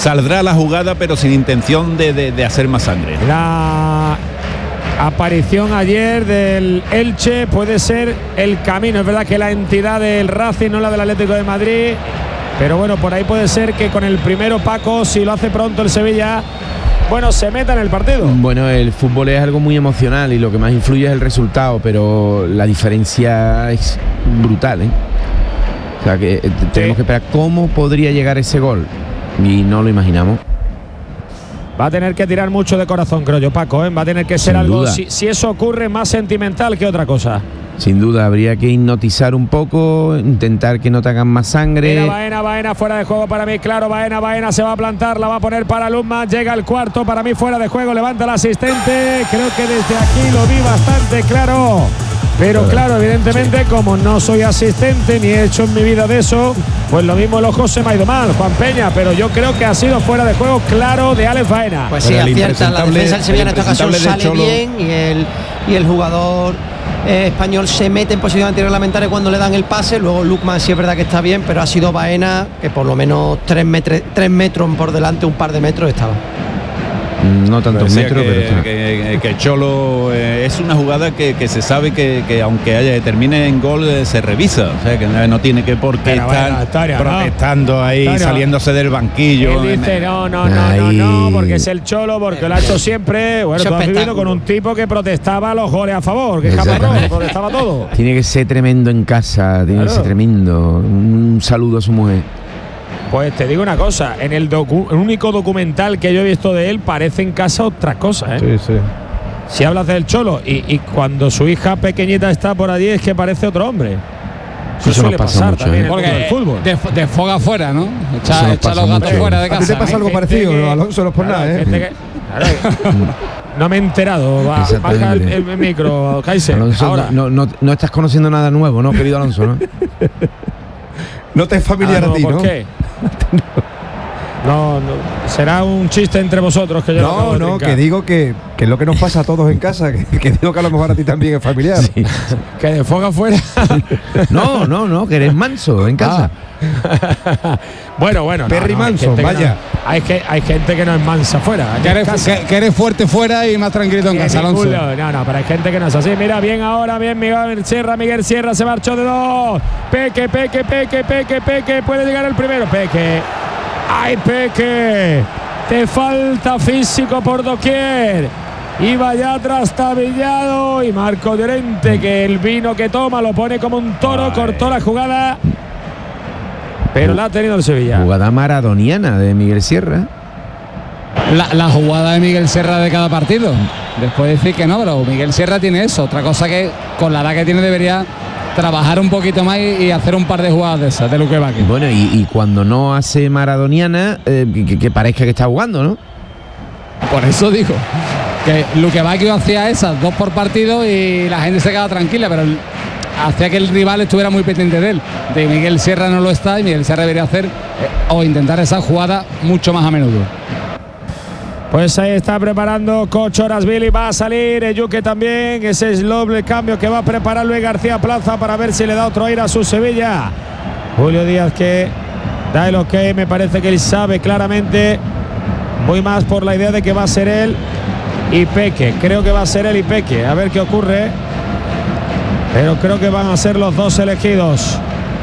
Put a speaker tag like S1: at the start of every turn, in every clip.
S1: saldrá la jugada, pero sin intención de hacer más sangre.
S2: La aparición ayer del Elche puede ser el camino. Es verdad que la entidad del Racing, no la del Atlético de Madrid, pero bueno, por ahí puede ser que con el primero, Paco, si lo hace pronto el Sevilla, bueno, se meta en el partido.
S3: Bueno, el fútbol es algo muy emocional y lo que más influye es el resultado, pero la diferencia es brutal, ¿eh? O sea que tenemos que esperar cómo podría llegar ese gol y no lo imaginamos.
S2: Va a tener que tirar mucho de corazón, creo yo, Paco, ¿eh? Va a tener que ser
S3: Sin
S2: algo,
S3: duda.
S2: si eso ocurre, más sentimental que otra cosa.
S3: Sin duda, habría que hipnotizar un poco, intentar que no te hagan más sangre.
S2: Mira, Baena fuera de juego para mí, claro, Baena se va a plantar, la va a poner para Luzman, llega el cuarto, para mí fuera de juego, levanta el asistente, creo que desde aquí lo vi bastante claro. Pero claro, evidentemente, como no soy asistente ni he hecho en mi vida de eso, pues lo mismo el ojo se me ha ido mal, Juan Peña, pero yo creo que ha sido fuera de juego claro de Alex Baena.
S4: Pues sí, acierta, la defensa del Sevilla en esta ocasión sale bien y el jugador español se mete en posición antirreglamentaria cuando le dan el pase. Luego Lukman sí es verdad que está bien, pero ha sido Baena que por lo menos 3 metros por delante, un par de metros estaba.
S3: No tantos metros, pero está.
S1: Que Cholo es una jugada que se sabe que aunque termine en gol, se revisa. O sea, que no tiene que por qué estar protestando ahí, saliéndose del banquillo.
S2: Él dice, no, porque es el Cholo, porque lo ha hecho siempre. Bueno, tú has vivido con un tipo que protestaba los goles a favor, que Camarón protestaba todo.
S3: Tiene que ser tremendo en casa, tiene que ser tremendo. Un saludo a su mujer.
S2: Pues te digo una cosa, en el único documental que yo he visto de él parece en casa otra cosa, ¿eh?
S5: Sí.
S2: Si hablas del Cholo y cuando su hija pequeñita está por allí es que parece otro hombre. Eso suele pasar mucho, también en el fútbol.
S6: Desfoga fuera, ¿no? Echa los gatos fuera de casa.
S5: ¿A ti te pasa algo parecido, no, Alonso? No es por nada, ¿eh?
S2: No me he enterado. Baja el micro, Kaiser.
S3: Alonso,
S2: ahora.
S3: No estás conociendo nada nuevo, ¿no, querido Alonso?
S5: No te es familiar a ti, ¿no?
S2: ¿Por qué? No, será un chiste entre vosotros que yo
S5: no, que digo que es lo que nos pasa a todos en casa, que digo que a lo mejor a ti también es familiar.
S3: Sí.
S2: Que desfoga fuera.
S3: No, que eres manso en casa.
S2: Bueno.
S5: Perry Manson, vaya.
S2: Hay gente que no es mansa fuera.
S6: Que eres fuerte fuera y más tranquilito en casa, Alonso.
S2: No, pero hay gente que no es así. Mira, bien ahora, bien Miguel Sierra se marchó de 2. Peque, puede llegar el primero. Peque. ¡Ay, Peque! Te falta físico por doquier. Iba ya trastabillado y Marco Llorente, que el vino que toma lo pone como un toro, cortó la jugada, pero la ha tenido el Sevilla.
S3: Jugada maradoniana de Miguel Sierra.
S6: La jugada de Miguel Sierra de cada partido. Después decir que no, pero Miguel Sierra tiene eso. Otra cosa que con la edad que tiene debería trabajar un poquito más y hacer un par de jugadas de esas de Luque Bacchio.
S3: Bueno, y cuando no hace maradoniana, que parezca que está jugando, ¿no?
S6: Por eso digo que Luque Bacchio hacía esas 2 por partido y la gente se quedaba tranquila, pero hacía que el rival estuviera muy pendiente de él. De Miguel Sierra no lo está y Miguel Sierra debería hacer o intentar esa jugada mucho más a menudo.
S2: Pues ahí está preparando Cochorasvili, va a salir Eyuque también, ese es el doble cambio que va a preparar Luis García Plaza para ver si le da otro aire a su Sevilla. Julio Díaz que da el ok, me parece que él sabe claramente, voy más por la idea de que va a ser él y Peque, creo que va a ser él y Peque, a ver qué ocurre, pero creo que van a ser los dos elegidos.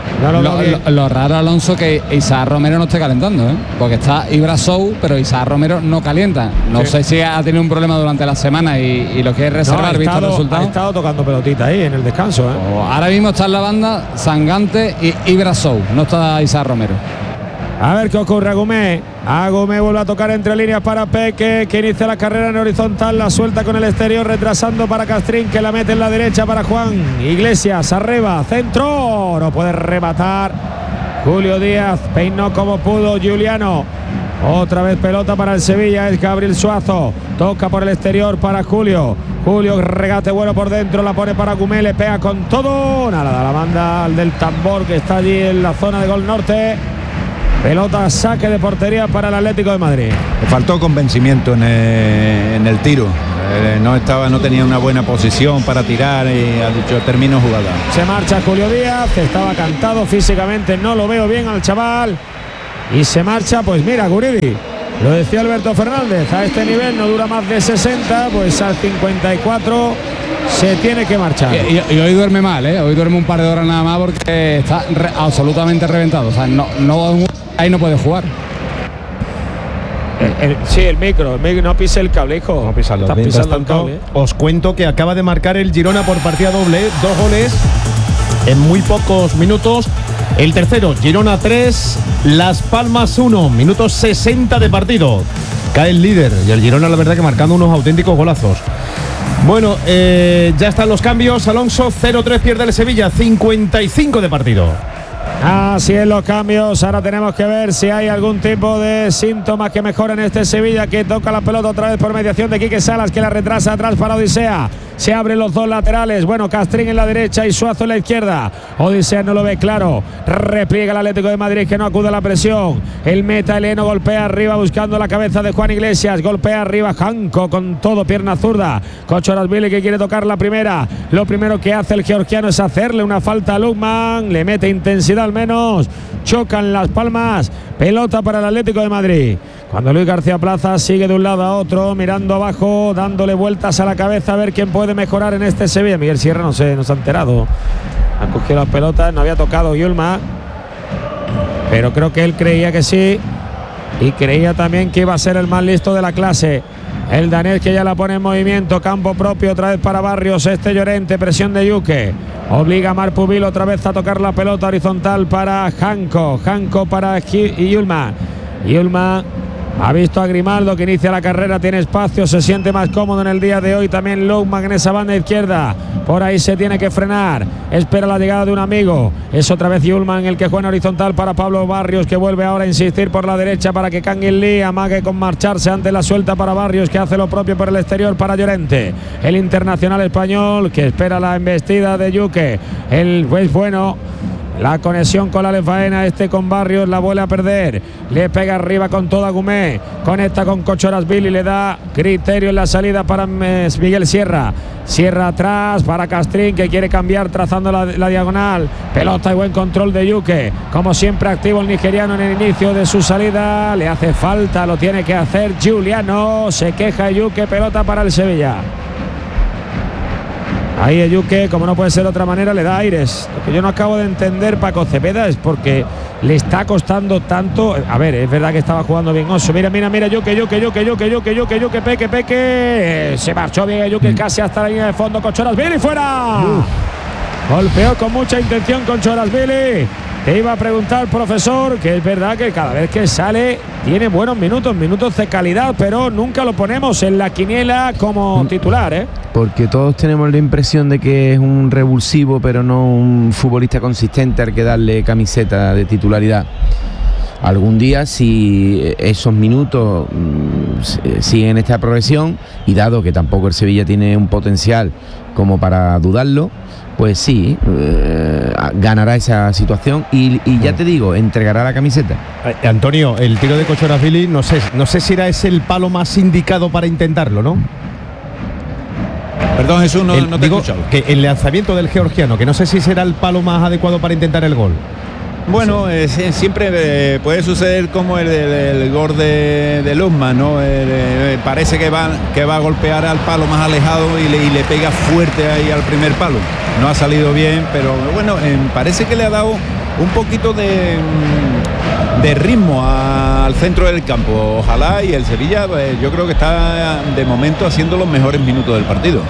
S6: Lo raro, Alonso, que Isaac Romero no esté calentando, ¿eh? Porque está Ibra Sou, pero Isaac Romero no calienta. No sé si ha tenido un problema durante la semana y lo quiere reservar visto el resultado.
S2: Ha estado tocando pelotita ahí en el descanso, ¿eh?
S6: Ahora mismo está en la banda Sangante y Ibra Sou, no está Isaac Romero.
S2: A ver qué ocurre. Agumé vuelve a tocar entre líneas para Peque, que inicia la carrera en horizontal, la suelta con el exterior, retrasando para Castrín, que la mete en la derecha para Juan Iglesias, arriba, centro, no puede rematar Julio Díaz, peinó como pudo Giuliano, otra vez pelota para el Sevilla, es Gabriel Suazo, toca por el exterior para Julio, regate bueno por dentro, la pone para Agumé, le pega con todo, nada, la manda al del tambor que está allí en la zona de gol norte. Pelota, saque de portería para el Atlético de Madrid.
S1: Le faltó convencimiento en el tiro. No tenía una buena posición para tirar y ha dicho termino jugada.
S2: Se marcha Julio Díaz, estaba cantado físicamente, no lo veo bien al chaval. y se marcha. Pues mira, Guridi, lo decía Alberto Fernández, a este nivel no dura más de 60, pues al 54 se tiene que marchar.
S6: Y hoy duerme mal, hoy duerme un par de horas nada más porque está absolutamente reventado. O sea, ahí no puede jugar.
S2: Sí, el micro, no pise el cable, hijo.
S5: No pisarlo.
S2: Estás pisando el cable.
S7: Os cuento que acaba de marcar el Girona por partida doble, 2 goles en muy pocos minutos. El tercero, Girona 3, Las Palmas 1, minutos 60 de partido. Cae el líder y el Girona, la verdad, que marcando unos auténticos golazos. Bueno, ya están los cambios. Alonso, 0-3 pierde el Sevilla, 55 de partido.
S2: Así es, los cambios. Ahora tenemos que ver si hay algún tipo de síntomas que mejoran este Sevilla, que toca la pelota otra vez por mediación de Quique Salas, que la retrasa atrás para Odisea. Se abren los dos laterales. Bueno, Castrín en la derecha y Suazo en la izquierda. Odisea no lo ve claro. Repliega el Atlético de Madrid, que no acude a la presión. El meta Eleno golpea arriba buscando la cabeza de Juan Iglesias. Golpea arriba Janko con todo, pierna zurda. Kochorasvili, que quiere tocar la primera. Lo primero que hace el georgiano es hacerle una falta a Lukman. Le mete intensidad al menos. Chocan Las Palmas. Pelota para el Atlético de Madrid. Cuando Luis García Plaza sigue de un lado a otro, mirando abajo, dándole vueltas a la cabeza a ver quién puede mejorar en este Sevilla. Miguel Sierra no se ha enterado. Ha cogido las pelotas, no había tocado Yulma, pero creo que él creía que sí, y creía también que iba a ser el más listo de la clase. El danés, que ya la pone en movimiento, campo propio otra vez para Barrios, Llorente, presión de Yuque. Obliga a Marpubil otra vez a tocar la pelota horizontal para Janko para Yulma. Yulma ha visto a Grimaldo, que inicia la carrera, tiene espacio, se siente más cómodo en el día de hoy. También Lukman en esa banda izquierda. Por ahí se tiene que frenar. Espera la llegada de un amigo. Es otra vez Yulman el que juega en horizontal para Pablo Barrios, que vuelve ahora a insistir por la derecha para que Kangin Lee amague con marcharse ante la suelta para Barrios, que hace lo propio por el exterior para Llorente. El internacional español, que espera la embestida de Yuque. El juez bueno. La conexión con Alex Baena, con Barrios, la vuelve a perder. Le pega arriba con toda Gumé. Conecta con Kochorasvili, le da criterio en la salida para Miguel Sierra. Sierra atrás para Castrín, que quiere cambiar trazando la diagonal. Pelota y buen control de Yuque. Como siempre activo el nigeriano en el inicio de su salida. Le hace falta, lo tiene que hacer Giuliano. Se queja Yuque, pelota para el Sevilla. Ahí Yuque, como no puede ser de otra manera, le da aires. Lo que yo no acabo de entender, Paco Cepeda, es porque le está costando tanto. A ver, es verdad que estaba jugando bien Oso. Mira, Yuque, Peque. Se marchó bien Yuque casi hasta la línea de fondo. Kochorasvili fuera. Golpeó con mucha intención Kochorasvili. Te iba a preguntar, profesor, que es verdad que cada vez que sale tiene buenos minutos de calidad, pero nunca lo ponemos en la quiniela como titular,
S3: Porque todos tenemos la impresión de que es un revulsivo, pero no un futbolista consistente al que darle camiseta de titularidad. Algún día, si esos minutos siguen esta progresión, y dado que tampoco el Sevilla tiene un potencial como para dudarlo, pues sí, ganará esa situación y ya te digo, entregará la camiseta.
S7: Antonio, el tiro de Kochorasvili, no sé si era ese el palo más indicado para intentarlo, ¿no?
S1: Perdón, Jesús, no te he escuchado.
S7: Que el lanzamiento del georgiano, que no sé si será el palo más adecuado para intentar el gol.
S1: Bueno, siempre puede suceder como el gol de Lukman, ¿no? Parece que va a golpear al palo más alejado y le pega fuerte ahí al primer palo. No ha salido bien, pero bueno, parece que le ha dado un poquito de ritmo al centro del campo. Ojalá, y el Sevilla, yo creo que está de momento haciendo los mejores minutos del partido.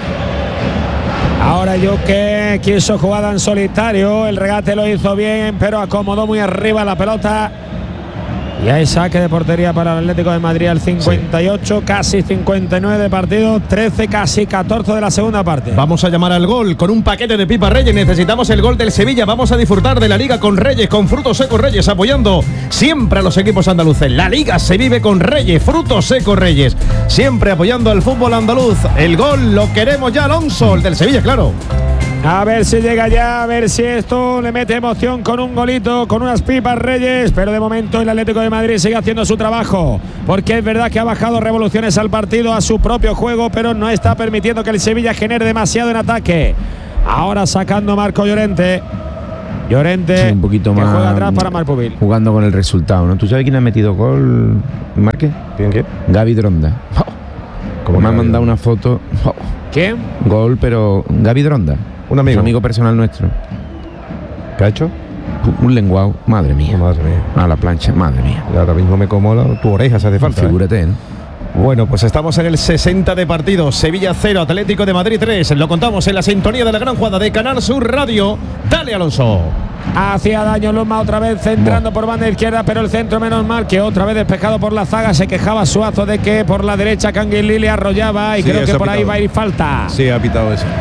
S2: Ahora Yuque quiso jugada en solitario, el regate lo hizo bien, pero acomodó muy arriba la pelota. Y hay saque de portería para el Atlético de Madrid al 58, sí. Casi 59 de partido, 13, casi 14 de la segunda parte.
S7: Vamos a llamar al gol con un paquete de pipas Reyes. Necesitamos el gol del Sevilla. Vamos a disfrutar de la Liga con Reyes, con frutos secos Reyes, apoyando siempre a los equipos andaluces. La Liga se vive con Reyes, frutos secos Reyes, siempre apoyando al fútbol andaluz. El gol lo queremos ya, Alonso, el del Sevilla, claro.
S2: A ver si llega ya, a ver si esto le mete emoción con un golito, con unas pipas Reyes, pero de momento el Atlético de Madrid sigue haciendo su trabajo, porque es verdad que ha bajado revoluciones al partido, a su propio juego, pero no está permitiendo que el Sevilla genere demasiado en ataque. Ahora sacando Marco Llorente Llorente,
S3: un poquito
S2: que
S3: más
S2: juega atrás para Marpovil.
S3: jugando con el resultado, ¿no? ¿Tú sabes quién ha metido gol, Márquez?
S5: ¿Quién?
S3: Gaby Dronda. Como me han mandado una foto.
S2: ¿Quién?
S3: Gol, pero Gaby Dronda.
S5: Un amigo
S3: personal nuestro.
S5: ¿Qué ha hecho?
S3: Un lenguado, madre mía.
S5: Madre mía.
S3: A la plancha, madre mía.
S5: Y ahora mismo me como tu oreja, se hace falta.
S3: Figúrate, ¿no?
S7: Bueno, pues estamos en el 60 de partido. Sevilla 0, Atlético de Madrid 3. Lo contamos en la sintonía de la gran jugada de Canal Sur Radio. Dale, Alonso.
S2: Hacía daño Luma otra vez centrando por banda izquierda, pero el centro menos mal que otra vez despejado por la zaga. Se quejaba Suazo de que por la derecha Canguilí le arrollaba y creo que por ahí va a ir falta.
S1: Sí, ha pitado eso.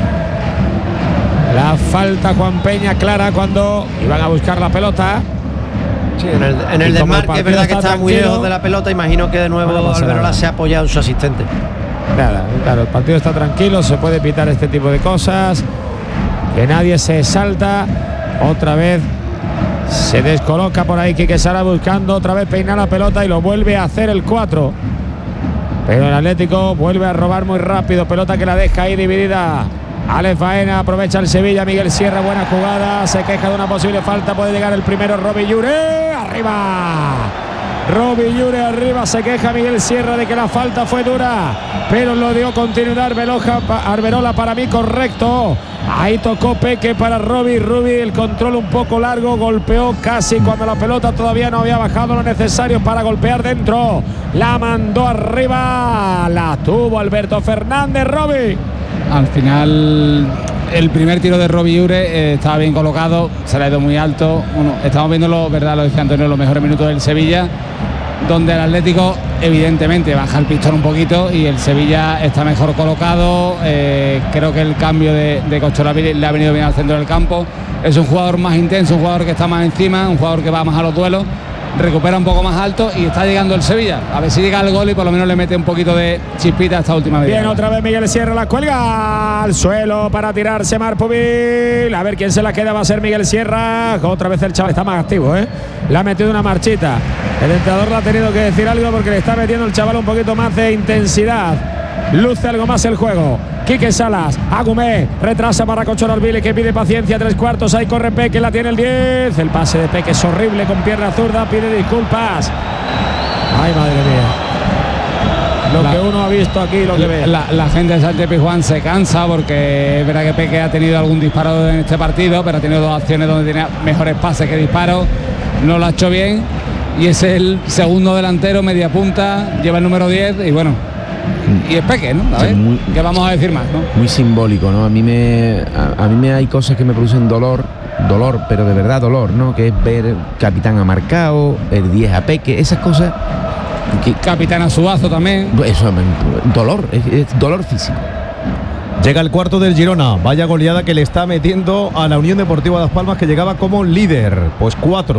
S2: La falta Juan Peña clara cuando iban a buscar la pelota.
S4: Sí, en el desmarque es verdad que está muy lejos de la pelota. Imagino que de nuevo Alberola se ha apoyado en su asistente.
S2: Nada, claro, el partido está tranquilo, se puede pitar este tipo de cosas. Que nadie se salta. Otra vez se descoloca por ahí Quique Sala buscando otra vez peinar la pelota y lo vuelve a hacer el 4. Pero el Atlético vuelve a robar muy rápido. Pelota que la deja ahí dividida. Alex Baena, aprovecha el Sevilla. Miguel Sierra, buena jugada. Se queja de una posible falta. Puede llegar el primero. Roby Llure. Arriba. Roby Llure arriba. Se queja Miguel Sierra de que la falta fue dura, pero lo dio continuidad Arberola. Para mí correcto. Ahí tocó Peque para Roby. El control un poco largo. Golpeó casi cuando la pelota todavía no había bajado lo necesario para golpear dentro. La mandó arriba. La tuvo Alberto Fernández. Roby.
S6: Al final el primer tiro de Roby Llure estaba bien colocado, se le ha ido muy alto. Bueno, estamos viendo lo decía Antonio, los mejores minutos del Sevilla, donde el Atlético evidentemente baja el pistón un poquito y el Sevilla está mejor colocado. Creo que el cambio de Kochorávili le ha venido bien al centro del campo. Es un jugador más intenso, un jugador que está más encima, un jugador que va más a los duelos, recupera un poco más alto y está llegando el Sevilla. A ver si llega el gol y por lo menos le mete un poquito de chispita a esta última vez.
S2: Bien, otra vez Miguel Sierra, la cuelga al suelo para tirarse Marpovil. A ver quién se la queda, va a ser Miguel Sierra. Otra vez el chaval está más activo, le ha metido una marchita. El entrenador le ha tenido que decir algo porque le está metiendo el chaval un poquito más de intensidad. Luce algo más el juego. Quique Salas, Agumé, retrasa para Kochorávili que pide paciencia, 3/4, ahí corre Peque, la tiene el 10. El pase de Peque es horrible con pierna zurda, pide disculpas. Ay, madre mía. Lo que uno ha visto aquí, lo que ve.
S6: La gente de Sánchez Pizjuán se cansa porque es verdad que Peque ha tenido algún disparo en este partido, pero ha tenido dos acciones donde tenía mejores pases que disparos. No lo ha hecho bien y es el segundo delantero, media punta, lleva el número 10 y bueno. Y es Peque, ¿no? A ver, ¿qué vamos a decir más, no?
S3: Muy simbólico, ¿no? A mí me hay cosas que me producen dolor, pero de verdad dolor, ¿no? Que es ver capitán a Marcao, el 10 a Peque, esas cosas.
S6: Capitán a Suazo también.
S3: Eso, dolor, es dolor físico.
S7: Llega el cuarto del Girona. Vaya goleada que le está metiendo a la Unión Deportiva Las Palmas, que llegaba como líder. Pues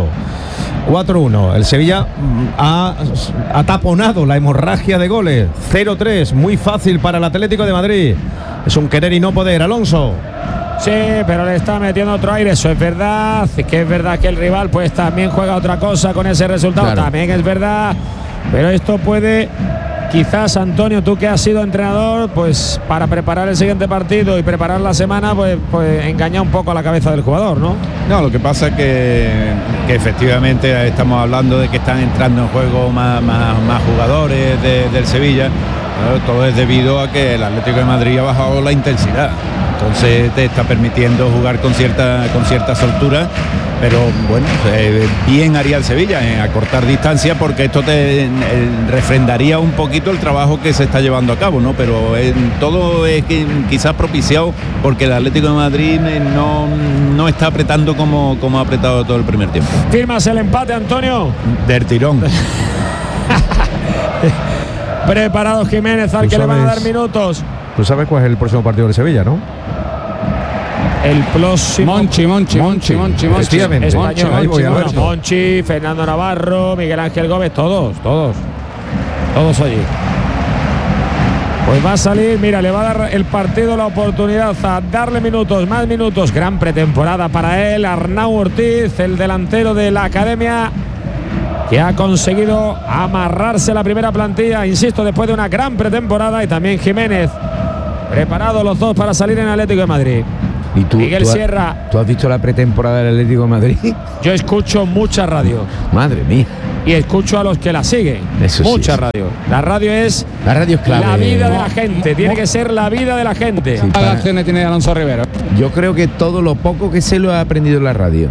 S7: 4-1. El Sevilla ha taponado la hemorragia de goles. 0-3. Muy fácil para el Atlético de Madrid. Es un querer y no poder, Alonso.
S2: Sí, pero le está metiendo otro aire. Eso es verdad. Que es verdad que el rival pues también juega otra cosa con ese resultado. Claro. También es verdad. Pero esto puede... Quizás, Antonio, tú que has sido entrenador, pues para preparar el siguiente partido y preparar la semana, pues engaña un poco a la cabeza del jugador, ¿no?
S1: No, lo que pasa es que efectivamente estamos hablando de que están entrando en juego más jugadores del Sevilla. Todo es debido a que el Atlético de Madrid ha bajado la intensidad. Entonces te está permitiendo jugar con cierta soltura. Pero bueno, bien haría el Sevilla en acortar distancia, porque esto te refrendaría un poquito el trabajo que se está llevando a cabo, ¿no? Pero todo es que quizás propiciado porque el Atlético de Madrid no está apretando como ha apretado todo el primer tiempo.
S2: ¿Firmas el empate, Antonio?
S1: Del tirón.
S2: Preparado Jiménez, al que le van a dar minutos.
S5: Tú sabes cuál es el próximo partido de Sevilla, ¿no?
S2: El próximo
S6: Monchi.
S2: Efectivamente. Español, Monchi, Fernando Navarro, Miguel Ángel Gómez, todos allí. Pues va a salir, mira, le va a dar el partido la oportunidad a darle más minutos. Gran pretemporada para él. Arnau Ortiz, el delantero de la academia, que ha conseguido amarrarse la primera plantilla, insisto, después de una gran pretemporada. Y también Jiménez, preparados los dos para salir en Atlético de Madrid.
S3: ¿Y tú,
S2: Miguel Sierra.
S3: ¿Tú has visto la pretemporada del Atlético de Madrid?
S2: Yo escucho mucha radio.
S3: Madre mía.
S2: Y escucho a los que la siguen.
S3: Eso
S2: mucha
S3: sí.
S2: radio. La radio es
S3: clave.
S2: La vida de la gente. Tiene que ser la vida de la gente.
S3: Sí,
S6: ¿Cuántas acciones tiene Alonso Rivero?
S3: Yo creo que todo lo poco que sé lo ha aprendido en la radio.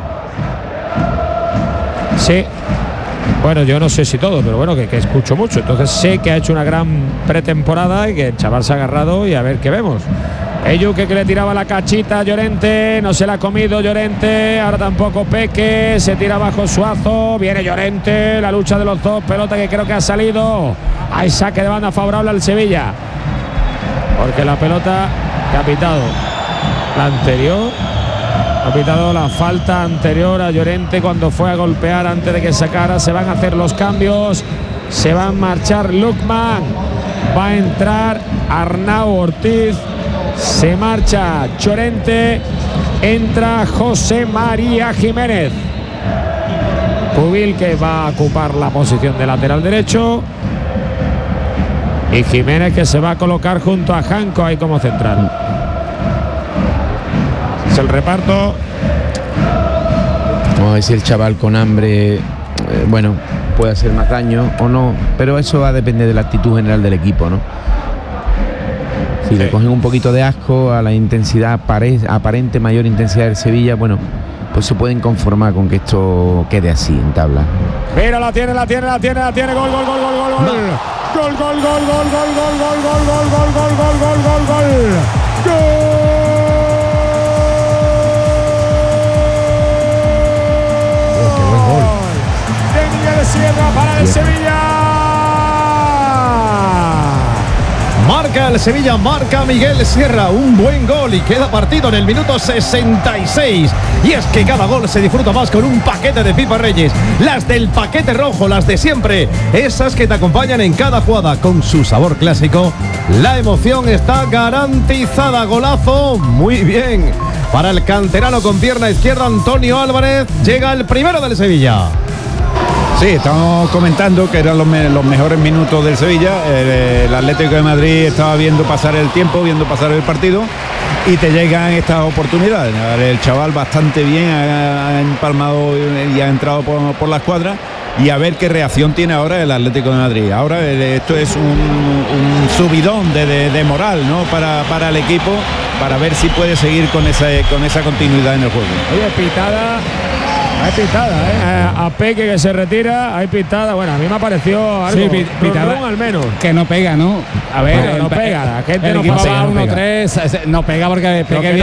S2: Sí. Bueno, yo no sé si todo, pero bueno, que escucho mucho. Entonces sé que ha hecho una gran pretemporada y que el chaval se ha agarrado y a ver qué vemos. Eyuque que le tiraba la cachita a Llorente, no se la ha comido Llorente, ahora tampoco Peque, se tira abajo Suazo, viene Llorente, la lucha de los dos, pelota que creo que ha salido. Hay saque de banda favorable al Sevilla, porque la pelota que ha pitado la anterior, ha pitado la falta anterior a Llorente cuando fue a golpear antes de que sacara. Se van a hacer los cambios, se va a marchar Lukman, va a entrar Arnau Ortiz, se marcha Llorente, entra José María Jiménez. Pubil que va a ocupar la posición de lateral derecho y Jiménez que se va a colocar junto a Janko ahí como central. Es el reparto.
S3: Vamos a ver si el chaval con hambre bueno, puede hacer más daño o no, pero eso va a depender de la actitud general del equipo, ¿no? Si le cogen un poquito de asco a la intensidad aparente mayor intensidad del Sevilla, bueno, pues se pueden conformar con que esto quede así en tabla.
S2: Mira, la tiene, gol. De Miguel Sierra para el Sevilla.
S7: Marca el Sevilla, marca Miguel Sierra, un buen gol y queda partido en el minuto 66. Y es que cada gol se disfruta más con un paquete de Pipa Reyes. Las del paquete rojo, las de siempre, esas que te acompañan en cada jugada con su sabor clásico. La emoción está garantizada. Golazo, muy bien. Para el canterano con pierna izquierda Antonio Álvarez, llega el primero del Sevilla.
S1: Sí, estamos comentando que eran los mejores minutos del Sevilla. El Atlético de Madrid estaba viendo pasar el tiempo, viendo pasar el partido y te llegan estas oportunidades. El chaval bastante bien ha empalmado y ha entrado por la escuadra y a ver qué reacción tiene ahora el Atlético de Madrid. Ahora esto es un subidón de moral, ¿no? para el equipo, para ver si puede seguir con esa continuidad en el juego.
S2: Oye, pitada. Hay pitada, a Peque que se retira, hay pitada. Bueno, a mí me ha parecido algo.
S6: Sí, pitada
S2: al menos.
S6: Que no pega, ¿no?
S2: A ver, no pega. La gente
S6: el
S2: no
S6: equipo
S2: pasa.
S6: va 1-3, no pega porque Peque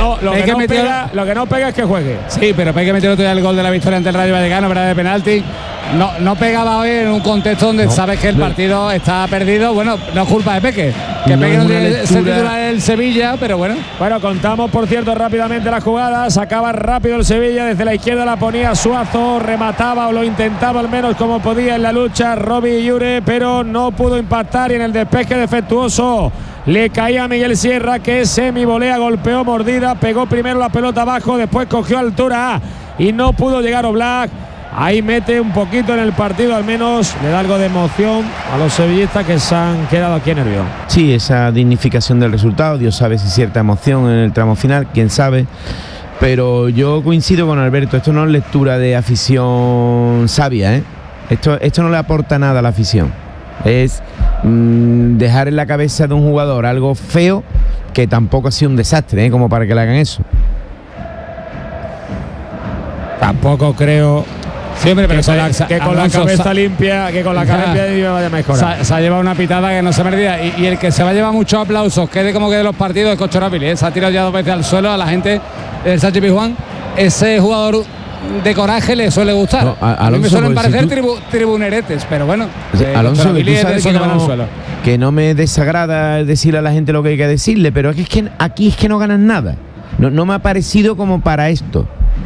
S2: Lo que no pega es que juegue.
S6: Sí, pero Peque metió el otro día el gol de la victoria ante el Rayo Vallecano, ¿verdad? De penalti. No pegaba hoy en un contexto donde sabes que el partido está perdido. Bueno, no es culpa de Peque. Que Peque no tiene ese titular del Sevilla, pero bueno.
S2: Bueno, contamos, por cierto, rápidamente las jugadas. Acaba rápido el Sevilla. Desde la izquierda la ponía Suazo. Remataba o lo intentaba al menos como podía en la lucha Robbie Llure, pero no pudo impactar y en el despeje defectuoso le caía a Miguel Sierra, que semi-volea, golpeó, mordida, pegó primero la pelota abajo, después cogió altura y no pudo llegar Oblak. Ahí mete un poquito en el partido, al menos le da algo de emoción a los sevillistas que se han quedado aquí en Nervión.
S3: Sí, esa dignificación del resultado, Dios sabe si cierta emoción en el tramo final, quién sabe. Pero yo coincido con Alberto, esto no es lectura de afición sabia, ¿eh? Esto no le aporta nada a la afición. Es dejar en la cabeza de un jugador algo feo que tampoco ha sido un desastre, ¿eh? Como para que le hagan eso.
S2: Tampoco creo.
S6: Siempre, pero
S2: que con la cabeza limpia, que con la cabeza limpia vaya mejor.
S6: Se ha llevado una pitada que no se merecía. Y el que se va a llevar muchos aplausos, quede como que de los partidos, es Cochorapili, ¿eh? Se ha tirado ya 2 veces al suelo a la gente del Sánchez Pizjuán. Ese jugador de coraje le suele gustar. No, a mí me suelen parecer tribuneretes, pero bueno.
S3: Alonso, tú sabes que no me desagrada decirle a la gente lo que hay que decirle, pero es que aquí es que no ganan nada. No me ha parecido como para esto.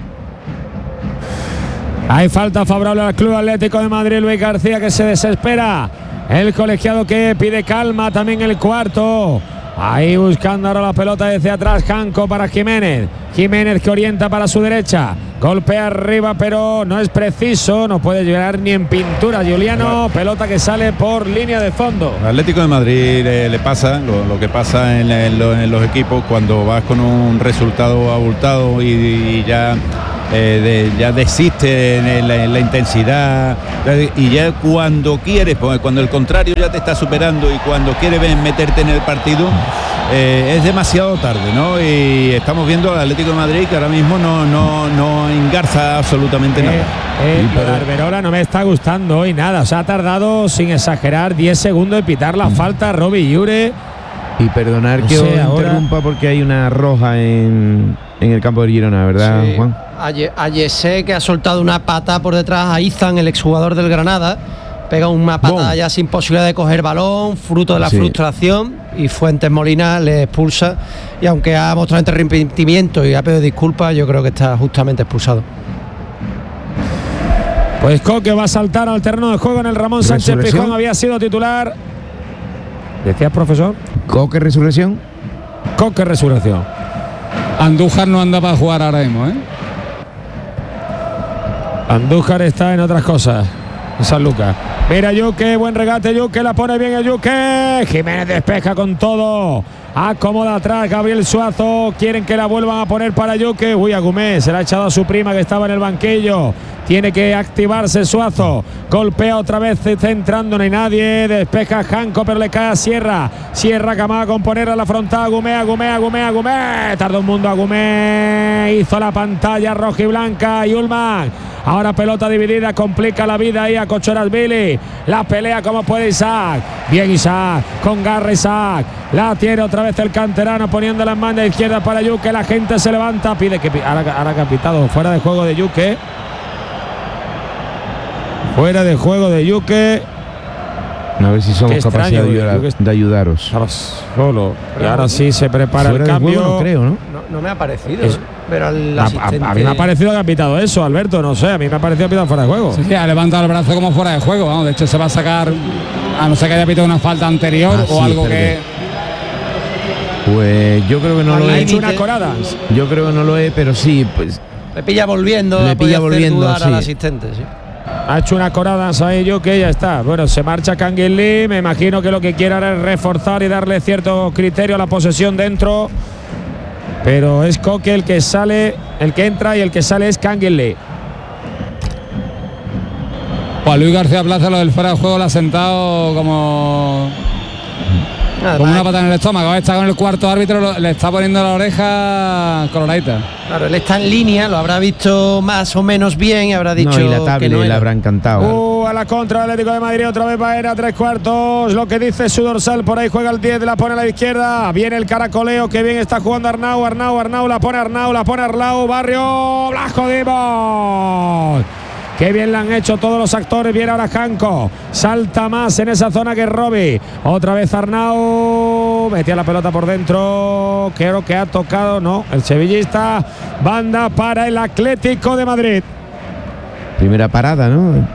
S2: Hay falta favorable al Club Atlético de Madrid. Luis García que se desespera. El colegiado que pide calma. También el cuarto. Ahí buscando ahora la pelota desde atrás. Janko para Jiménez. Jiménez que orienta para su derecha. Golpea arriba, pero no es preciso. No puede llegar ni en pintura Juliano. Pelota que sale por línea de fondo.
S1: Al Atlético de Madrid le pasa lo que pasa en los equipos cuando vas con un resultado abultado y ya desiste en la intensidad, y ya cuando quieres, pues, cuando el contrario ya te está superando y cuando quieres meterte en el partido, es demasiado tarde, ¿no? Y estamos viendo al Atlético de Madrid que ahora mismo no engarza absolutamente nada.
S2: Pero Arberola no me está gustando hoy nada. O sea, ha tardado, sin exagerar, 10 segundos de pitar la falta a Robbie Llure.
S3: Y perdonar que os interrumpa porque hay una roja en el campo de Girona, ¿verdad, sí, Juan?
S4: A Yesé, que ha soltado una pata por detrás a Izan, el exjugador del Granada. Pega una patada ya sin posibilidad de coger balón, fruto de la frustración, y Fuentes Molina le expulsa. Y aunque ha mostrado arrepentimiento y ha pedido disculpas, yo creo que está justamente expulsado.
S2: Pues Coque va a saltar al terreno de juego en el Ramón Sánchez Pizjuán. Había sido titular. ¿Decías, profesor?
S3: Coque resurrección.
S2: Coque resurrección.
S6: Andújar no anda para jugar ahora mismo, ¿eh?
S2: Andújar está en otras cosas. San Lucas. Mira Yuque, buen regate Yuque, la pone bien el Yuque. Jiménez despeja con todo. Acomoda atrás Gabriel Suazo. Quieren que la vuelvan a poner para Yuque. Uy, Agumé se la ha echado a su prima que estaba en el banquillo. Tiene que activarse Suazo. Golpea otra vez centrando, no hay nadie. Despeja Janko, pero le cae a Sierra. Sierra que va a componer a la frontal. Agumé. Tardó un mundo Agumé. Hizo la pantalla rojiblanca y Ullman. Ahora pelota dividida, complica la vida ahí a Cochorasvili. La pelea como puede Isaac. Bien Isaac, con garra Isaac. La tiene otra vez el canterano poniéndola en banda izquierda para Yuque. La gente se levanta, pide que ahora que ha pitado fuera de juego de Yuque. Fuera de juego de Yuque.
S3: A ver si somos capaces de ayudaros.
S2: Solo. Y ahora sí se prepara el cambio.
S3: No creo, ¿no?
S4: No me ha parecido. Pero a
S2: mí me ha parecido que ha pitado eso, Alberto. No sé, a mí me ha parecido pitado fuera de juego.
S6: Sí, ha levantado el brazo como fuera de juego. Vamos, de hecho, se va a sacar, a no ser que haya pitado una falta anterior o algo que.
S3: Pues yo creo que no lo he
S2: hecho una corada.
S3: Yo creo que no lo he, pero sí, pues.
S4: Le pilla volviendo.
S3: Le pilla volviendo, sí.
S4: Al asistente, sí.
S2: Ha hecho una corada a ello que ya está. Bueno, se marcha Kangin Lee. Me imagino que lo que quiere ahora es reforzar y darle cierto criterio a la posesión dentro. Pero es Coque el que sale, el que entra, y el que sale es Kangin Lee.
S6: Juan Luis García Plaza, lo del fuera de juego, lo ha sentado como una pata en el estómago. Está con el cuarto árbitro, le está poniendo la oreja coloradita.
S4: Claro, él está en línea, lo habrá visto más o menos bien y habrá dicho.
S3: No, y la tabla le habrá encantado.
S2: A la contra del Atlético de Madrid, otra vez Baena, 3/4. Lo que dice su dorsal, por ahí juega el 10, la pone a la izquierda. Viene el caracoleo, que bien está jugando Arnau, la pone Arnau, Barrio, la jodimos. Qué bien la han hecho todos los actores. Viene ahora Janko. Salta más en esa zona que Robbie. Otra vez Arnau. Metía la pelota por dentro. Creo que ha tocado, no, el sevillista. Banda para el Atlético de Madrid.
S3: Primera parada, ¿no?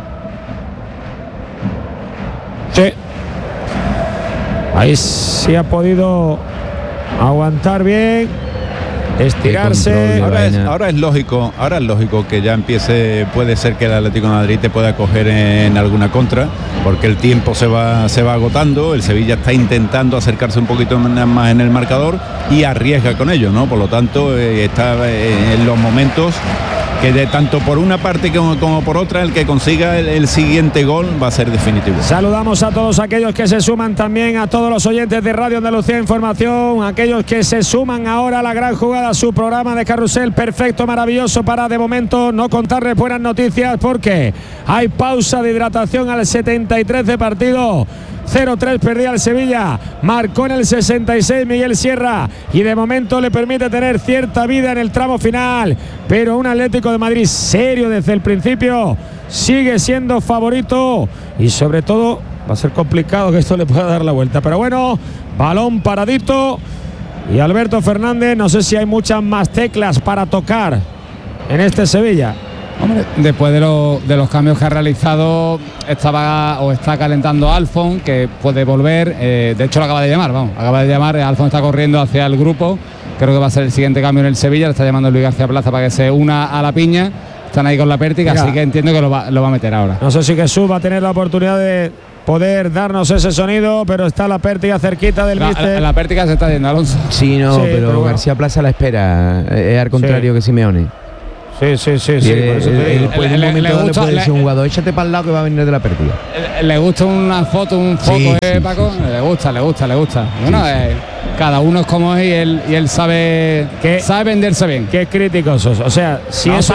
S2: Sí. Ahí sí ha podido aguantar bien. Estirarse.
S1: Ahora es lógico que ya empiece. Puede ser que el Atlético de Madrid te pueda coger en alguna contra, porque el tiempo se va agotando. El Sevilla está intentando acercarse un poquito más en el marcador y arriesga con ello, ¿no? Por lo tanto, está en los momentos que de tanto por una parte como por otra, el que consiga el siguiente gol va a ser definitivo.
S2: Saludamos a todos aquellos que se suman también, a todos los oyentes de Radio Andalucía Información, aquellos que se suman ahora a la gran jugada, su programa de carrusel perfecto, maravilloso, para de momento no contarles buenas noticias, porque hay pausa de hidratación al 73 de partido. 0-3 perdía el Sevilla, marcó en el 66 Miguel Sierra y de momento le permite tener cierta vida en el tramo final, pero un Atlético de Madrid serio desde el principio, sigue siendo favorito y sobre todo va a ser complicado que esto le pueda dar la vuelta, pero bueno, balón paradito y Alberto Fernández, no sé si hay muchas más teclas para tocar en este Sevilla.
S6: Hombre, después de los cambios que ha realizado, está calentando Alfon, que puede volver. De hecho, lo acaba de llamar, Alfon está corriendo hacia el grupo. Creo que va a ser el siguiente cambio en el Sevilla. Le está llamando Luis García Plaza para que se una a la piña. Están ahí con la pértiga, así que entiendo que lo va a meter ahora.
S2: No sé si Jesús va a tener la oportunidad de poder darnos ese sonido, pero está la pértiga cerquita del míster.
S6: La pértiga se está yendo, Alonso.
S3: Sí, pero bueno. García Plaza la espera. Es al contrario que Simeone.
S2: Sí. Por eso te digo.
S3: Le gusta decir un jugador, échate para el lado que va a venir de la pérdida.
S6: Le gusta una foto, un foco, Paco. Sí. Le gusta. Bueno, cada uno es como es y él sabe venderse bien.
S2: Qué críticos sos. O sea, si es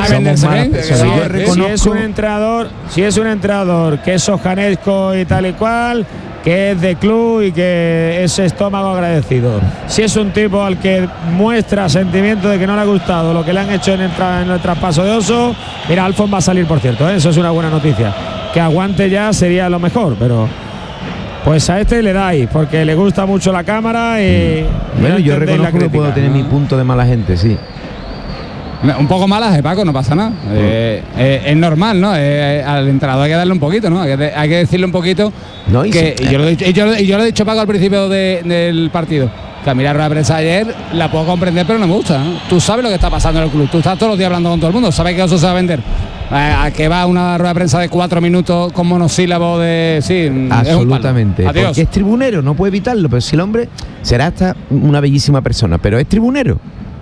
S2: un entrenador que es sojanesco y tal y cual, que es de club y que es estómago agradecido. Si es un tipo al que muestra sentimiento de que no le ha gustado lo que le han hecho en el traspaso de Oso, mira, Alfon va a salir, por cierto, eso es una buena noticia. Que aguante ya sería lo mejor, pero pues a este le dais, porque le gusta mucho la cámara y
S3: bueno, yo reconozco que puedo tener mi punto de mala gente, sí.
S6: Un poco malas, Paco, no pasa nada. Es normal, ¿no? Al entrenador hay que darle un poquito, ¿no? Hay que decirle un poquito. No, y yo lo he dicho, Paco, al principio del partido. Que a mí la rueda de prensa ayer la puedo comprender, pero no me gusta, ¿no? Tú sabes lo que está pasando en el club. Tú estás todos los días hablando con todo el mundo. Sabes que eso se va a vender. ¿A qué va una rueda de prensa de 4 minutos con monosílabo de...? Sí,
S3: absolutamente.
S6: Es
S3: porque es tribunero, no puede evitarlo. Pero si el hombre será hasta una bellísima persona, pero es tribunero.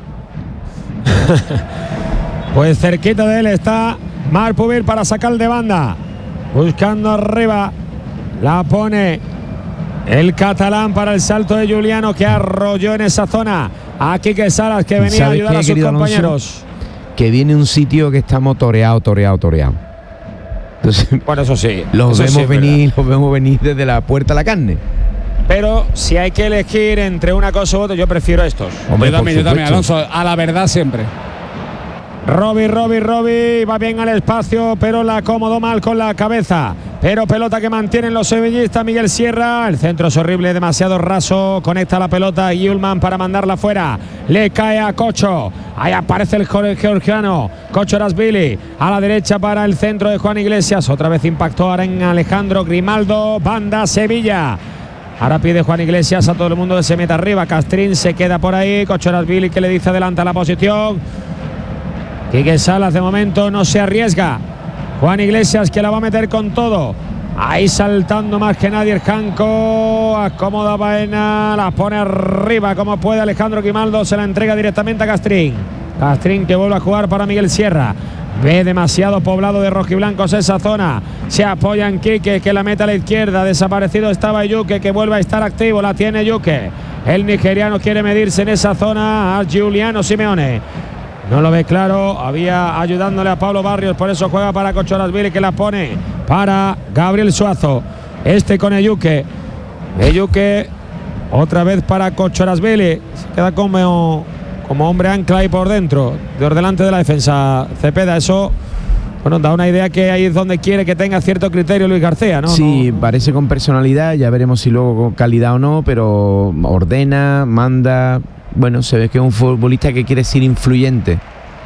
S2: Pues cerquita de él está Marc Pubil para sacar de banda, buscando arriba, la pone el catalán para el salto de Juliano, que arrolló en esa zona a Quique Salas, que venía a ayudar a sus compañeros.
S3: Alonso, que viene un sitio que estamos toreado. Entonces,
S2: por eso sí,
S3: los vemos venir desde la puerta a la carne.
S2: Pero si hay que elegir entre una cosa u otra, yo prefiero estos.
S6: Hombre, yo también, Alonso, a la verdad siempre.
S2: Robbie, va bien al espacio, pero la acomodó mal con la cabeza. Pero pelota que mantienen los sevillistas. Miguel Sierra, el centro es horrible, demasiado raso. Conecta la pelota Yulman para mandarla fuera. Le cae a Cocho. Ahí aparece el georgiano Kochorashvili. A la derecha para el centro de Juan Iglesias. Otra vez impactó ahora en Alejandro Grimaldo. Banda Sevilla. Ahora pide Juan Iglesias a todo el mundo que se meta arriba. Castrín se queda por ahí. Kochorashvili que le dice adelanta la posición. Quique Salas de momento no se arriesga. Juan Iglesias que la va a meter con todo. Ahí saltando más que nadie el Janco. Acomoda Baena. La pone arriba como puede Alejandro Grimaldo. Se la entrega directamente a Castrín. Castrín que vuelve a jugar para Miguel Sierra. Ve demasiado poblado de rojiblancos esa zona. Se apoya en Quique, que la mete a la izquierda. Desaparecido estaba Yuke, que vuelve a estar activo. La tiene Yuke. El nigeriano quiere medirse en esa zona a Giuliano Simeone. No lo ve claro. Había ayudándole a Pablo Barrios. Por eso juega para Kochorashvili, que la pone para Gabriel Suazo. Este con Eyuke. Eyuke otra vez para Kochorashvili. Se queda como hombre ancla ahí por dentro, por delante de la defensa. Cepeda, eso bueno, da una idea que ahí es donde quiere que tenga cierto criterio Luis García, ¿no?
S3: Sí, parece con personalidad, ya veremos si luego con calidad o no, pero ordena, manda. Bueno, se ve que es un futbolista que quiere ser influyente.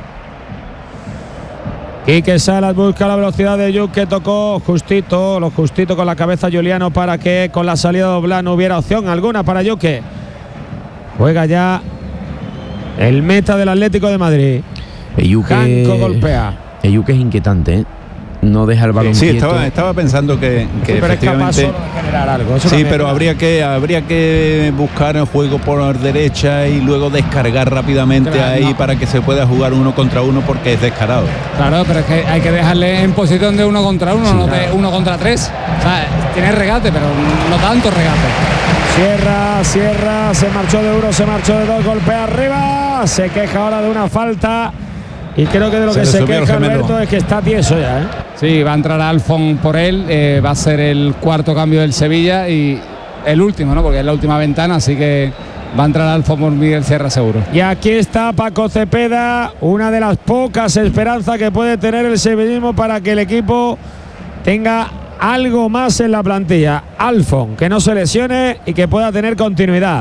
S2: Quique Salas busca la velocidad de Yuke, tocó lo justito con la cabeza Juliano para que con la salida doblada no hubiera opción alguna para Yuke. Juega ya el meta del Atlético de Madrid. Janco golpea.
S3: Eyuke es inquietante, ¿eh? No deja el balón quieto.
S1: Sí, estaba pensando que efectivamente
S2: de generar algo.
S1: Sí, pero habría que buscar el juego por derecha y luego descargar rápidamente ahí para que se pueda jugar 1 contra 1, porque es descarado.
S6: Claro, pero es que hay que dejarle en posición de 1 contra 1, no de 1 contra 3. O sea, tiene regate, pero no tanto regate.
S2: Sierra, se marchó de 1, se marchó de 2, golpea arriba, se queja ahora de una falta. Y creo que de lo que se queja Alberto es que está tieso ya, ¿eh?
S6: Sí, va a entrar Alfon por él, va a ser el cuarto cambio del Sevilla y el último, ¿no? Porque es la última ventana, así que va a entrar Alfon por Miguel Sierra seguro.
S2: Y aquí está Paco Cepeda, una de las pocas esperanzas que puede tener el sevillismo para que el equipo tenga algo más en la plantilla. Alfon, que no se lesione y que pueda tener continuidad.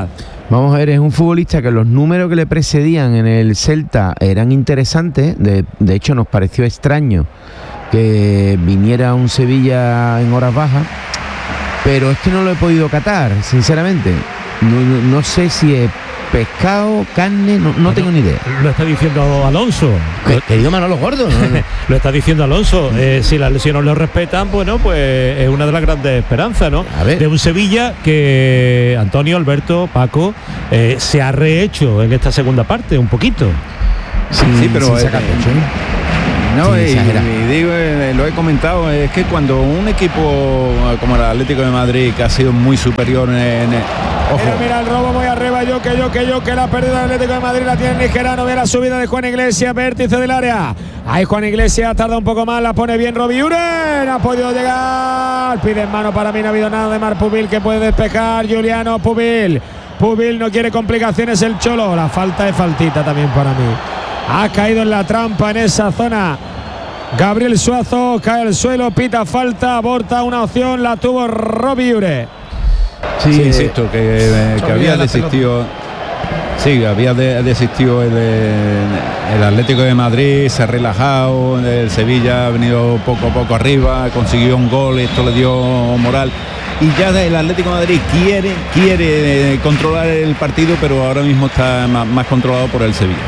S3: Vamos a ver, es un futbolista que los números que le precedían en el Celta eran interesantes. De hecho, nos pareció extraño que viniera a un Sevilla en horas bajas, pero es que no lo he podido catar, sinceramente. No sé si es pescado, carne, no tengo ni idea.
S7: Lo está diciendo Alonso.
S3: Querido Manolo Gordo.
S7: Lo está diciendo Alonso. Si las lesiones lo respetan, bueno, pues es una de las grandes esperanzas, ¿no? De un Sevilla que Antonio, Alberto, Paco, se ha rehecho en esta segunda parte, un poquito.
S1: Sí, pero no, y digo, lo he comentado, es que cuando un equipo como el Atlético de Madrid, que ha sido muy superior ojo.
S2: Mira el robo muy arriba, yo que la pérdida del Atlético de Madrid la tiene el nigerano. Ve la subida de Juan Iglesias, vértice del área. Ahí Juan Iglesias tarda un poco más, la pone bien Robbie Uren, ha podido llegar. Pide en mano, para mí no ha habido nada de Marc Pubil que puede despejar. Juliano Pubil no quiere complicaciones el Cholo. La falta es faltita también para mí. Ha caído en la trampa en esa zona Gabriel Suazo, cae al suelo, pita falta, aborta una opción, la tuvo Robbie Uren.
S1: Sí, insisto, que había desistido. Sí, había desistido el Atlético de Madrid, se ha relajado, el Sevilla ha venido poco a poco arriba, consiguió un gol, esto le dio moral. Y ya el Atlético de Madrid quiere controlar el partido, pero ahora mismo está más controlado por el Sevilla.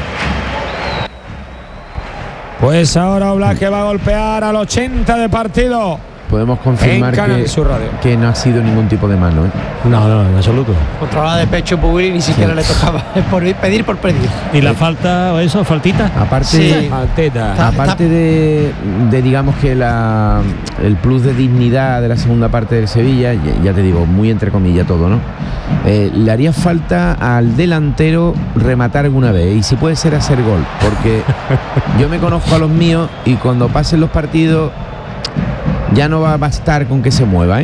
S2: Pues ahora Oblak que va a golpear al 80 de partido.
S3: Podemos confirmar que no ha sido ningún tipo de mano, ¿eh?
S7: No, en absoluto.
S4: Controlada de pecho Pubil, ni siquiera le tocaba pedir por pedir.
S7: ¿Y la falta o eso, faltita?
S3: Aparte de digamos que el plus de dignidad de la segunda parte del Sevilla, ya te digo, muy entre comillas todo, ¿no? Le haría falta al delantero rematar alguna vez, y si puede ser hacer gol, porque yo me conozco a los míos y cuando pasen los partidos ya no va a bastar con que se mueva, ¿eh?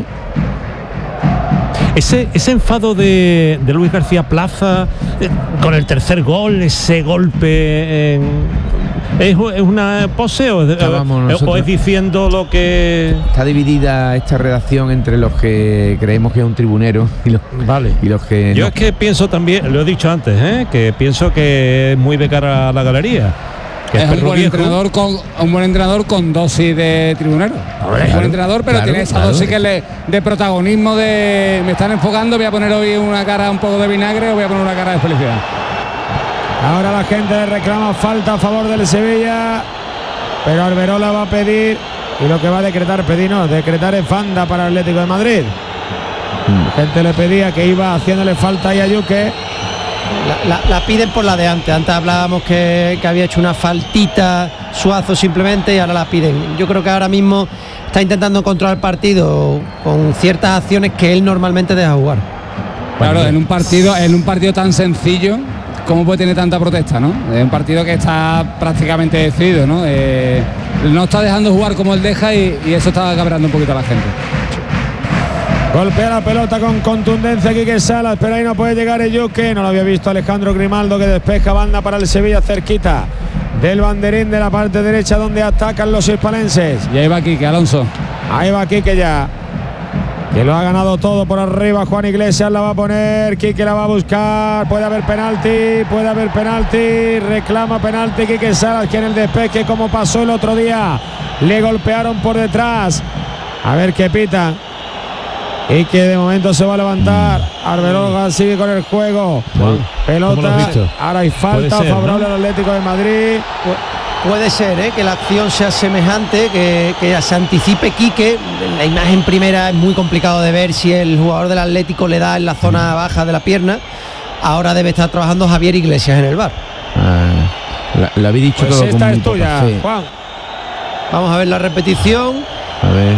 S7: Ese enfado de Luis García Plaza con el tercer gol, ese golpe, ¿es una pose o es diciendo lo que...?
S3: Está dividida esta redacción entre los que creemos que es un tribunero y los que
S7: yo
S3: no.
S7: Es que pienso también, lo he dicho antes, que pienso que es muy de cara a la galería.
S6: Es un buen entrenador con dosis de tribunero. Es un buen entrenador, pero tiene esa dosis de protagonismo, de me están enfocando, voy a poner hoy una cara un poco de vinagre o voy a poner una cara de felicidad.
S2: Ahora la gente reclama falta a favor del Sevilla, pero Arberola va a pedir, y lo que va a decretar es banda para el Atlético de Madrid. La gente le pedía que iba haciéndole falta ahí a Yuque.
S4: La piden por la de antes. Antes hablábamos que había hecho una faltita Suazo simplemente, y ahora la piden. Yo creo que ahora mismo está intentando controlar el partido con ciertas acciones que él normalmente deja jugar.
S6: Claro, en un partido tan sencillo, ¿cómo puede tener tanta protesta, no? Es un partido que está prácticamente decidido, ¿no? No está dejando jugar como él deja, y eso está cabreando un poquito a la gente.
S2: Golpea la pelota con contundencia Quique Salas, pero ahí no puede llegar el Yuque. No lo había visto Alejandro Grimaldo, que despeja banda para el Sevilla cerquita del banderín de la parte derecha donde atacan los hispalenses.
S6: Y ahí va Quique, Alonso.
S2: Ahí va Quique ya, que lo ha ganado todo por arriba. Juan Iglesias la va a poner, Quique la va a buscar. Puede haber penalti, reclama penalti Quique Salas, que en el despeje, como pasó el otro día, le golpearon por detrás. A ver qué pita. Y que de momento se va a levantar. Arbelola sigue con el juego. Pelota. Ahora hay falta favorable al Atlético de Madrid.
S4: Puede ser que la acción sea semejante, que se anticipe Quique. La imagen primera es muy complicado de ver si el jugador del Atlético le da en la zona baja de la pierna. Ahora debe estar trabajando Javier Iglesias en el VAR.
S3: Lo habéis dicho todo.
S2: Esta es tuya, Juan.
S4: Vamos a ver la repetición.
S3: A ver.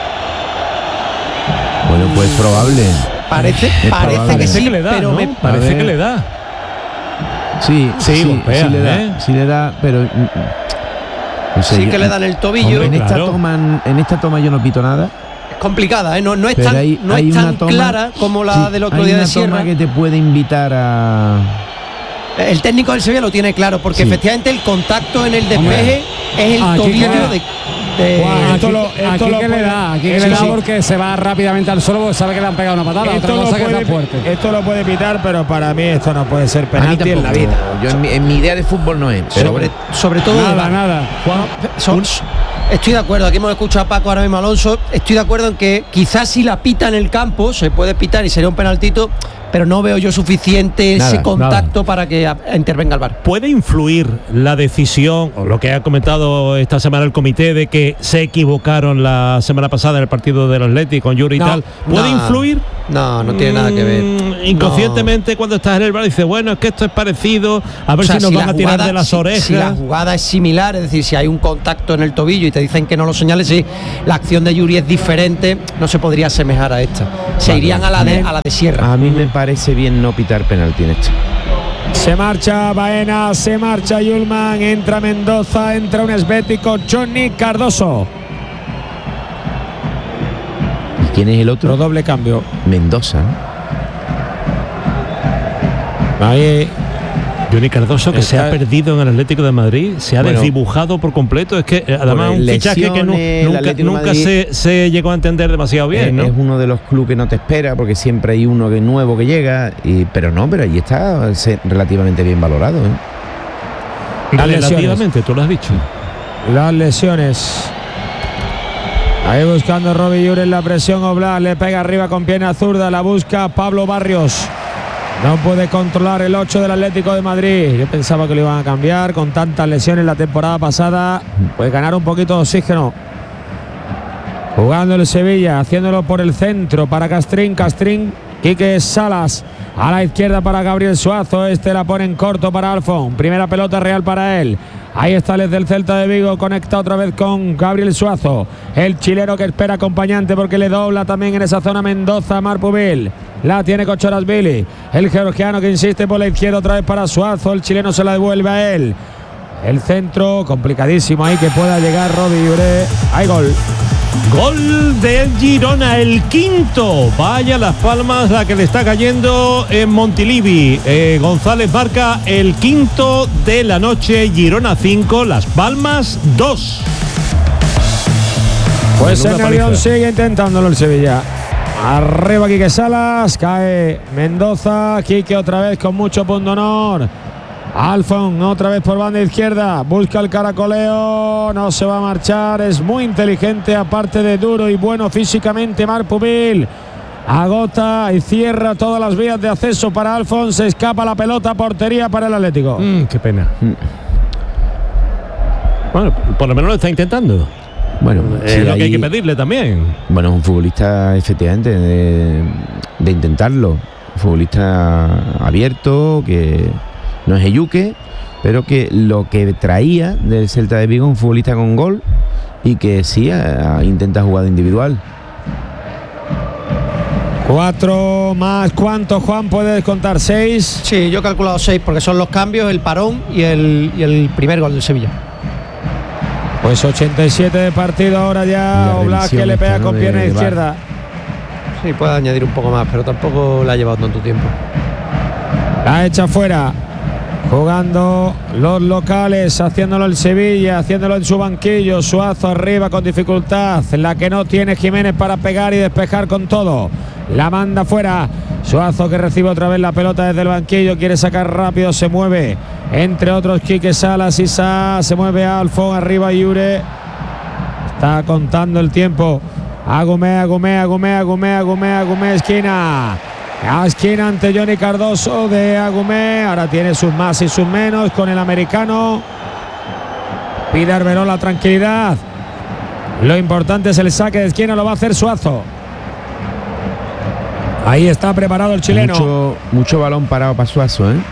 S3: Bueno, pues probable.
S4: Parece que sí, pero
S7: parece que le da.
S3: Sí, le da, pero no sé,
S4: sí que le dan el tobillo.
S3: En esta toma yo no pito nada.
S4: Es complicada, no es tan clara como la del otro día de Sierra.
S3: Hay una toma que te puede invitar a
S4: El técnico del Sevilla lo tiene claro, porque efectivamente el contacto en el despeje es el tobillo
S6: Aquí le da porque se va rápidamente al suelo porque sabe que le han pegado una patada.
S2: Esto lo puede pitar, pero para mí esto no puede ser penalti en la vida.
S3: Yo en mi idea de fútbol no es.
S4: Sobre todo
S6: nada.
S4: Estoy de acuerdo, aquí hemos escuchado a Paco, ahora mismo Alonso. Estoy de acuerdo en que quizás si la pita en el campo se puede pitar y sería un penaltito, pero no veo yo suficiente ese contacto para que intervenga el VAR.
S7: ¿Puede influir la decisión o lo que ha comentado esta semana el comité de que se equivocaron la semana pasada en el partido del Atlético con Yuri y tal? ¿Puede influir?
S4: No tiene nada que ver.
S7: Inconscientemente cuando estás en el VAR dices, bueno, es que esto es parecido, a ver si nos van a tirar de las orejas.
S4: Si la jugada es similar, es decir, si hay un contacto en el tobillo y te dicen que no lo señales, si la acción de Yuri es diferente, no se podría asemejar a esta. Se irían a la de Sierra.
S3: A mí me parece bien no pitar penalti en esto.
S2: Se marcha Baena, se marcha Yulman, entra Mendoza, entra un esbético, Johnny Cardoso.
S3: ¿Y quién es el otro?
S2: Doble cambio.
S3: Mendoza.
S2: Ahí.
S7: Johnny Cardoso, que se ha perdido en el Atlético de Madrid, se ha desdibujado por completo. Es que además un fichaje que nunca se llegó a entender demasiado bien, ¿no?
S3: Es uno de los clubes que no te espera, porque siempre hay uno nuevo que llega, pero ahí está relativamente bien valorado, ¿eh?
S7: Relativamente, tú lo has dicho.
S2: Las lesiones. Ahí buscando Robbie Ure en la presión. Oblak le pega arriba con pierna zurda, la busca Pablo Barrios. No puede controlar el 8 del Atlético de Madrid. Yo pensaba que lo iban a cambiar con tantas lesiones la temporada pasada. Puede ganar un poquito de oxígeno. Jugando el Sevilla, haciéndolo por el centro para Castrín. Quique Salas a la izquierda para Gabriel Suazo. Este la pone en corto para Alfon. Primera pelota real para él. Ahí está el del Celta de Vigo, conecta otra vez con Gabriel Suazo. El chileno que espera acompañante porque le dobla también en esa zona Mendoza, Marpubil. La tiene Kochorashvili. El georgiano que insiste por la izquierda otra vez para Suazo. El chileno se la devuelve a él. El centro complicadísimo ahí que pueda llegar Robbie Ure. Hay gol.
S7: Gol del Girona, el quinto. Vaya Las Palmas la que le está cayendo en Montilivi. González marca el quinto de la noche. Girona 5, Las Palmas 2.
S2: Pues el avión sigue intentándolo el Sevilla. Arriba Quique Salas, cae Mendoza. Quique otra vez con mucho pundonor. Alfon otra vez por banda izquierda, busca el caracoleo, no se va a marchar, es muy inteligente, aparte de duro y bueno físicamente Marpubil. Agota y cierra todas las vías de acceso para Alfon, se escapa la pelota, portería para el Atlético.
S7: Qué pena. Bueno, por lo menos lo está intentando.
S3: Bueno,
S7: es lo que hay que pedirle también.
S3: Bueno, es un futbolista efectivamente de intentarlo, un futbolista abierto, que no es Eyuque, pero que lo que traía del Celta de Vigo, un futbolista con gol y que sí intenta jugada individual.
S2: 4 más, ¿cuánto, Juan? ¿Puede descontar? 6.
S4: Sí, yo he calculado 6 porque son los cambios, el parón y el primer gol del Sevilla.
S2: Pues 87 de partido ahora ya. Oblak que le pega con pierna izquierda.
S4: Sí, puede añadir un poco más, pero tampoco la ha llevado tanto tiempo.
S2: La echa fuera. Jugando los locales, haciéndolo el Sevilla, haciéndolo en su banquillo. Suazo arriba con dificultad. La que no tiene Jiménez para pegar y despejar con todo. La manda fuera. Suazo que recibe otra vez la pelota desde el banquillo. Quiere sacar rápido, se mueve. Entre otros Quique Salas y se mueve Alfon. Arriba Yure. Está contando el tiempo. Agumé, esquina. A esquina ante Johnny Cardoso de Agumé. Ahora tiene sus más y sus menos con el americano. Pide Arbeloa la tranquilidad. Lo importante es el saque de esquina. Lo va a hacer Suazo. Ahí está preparado el chileno.
S3: Mucho balón parado para Suazo, ¿eh?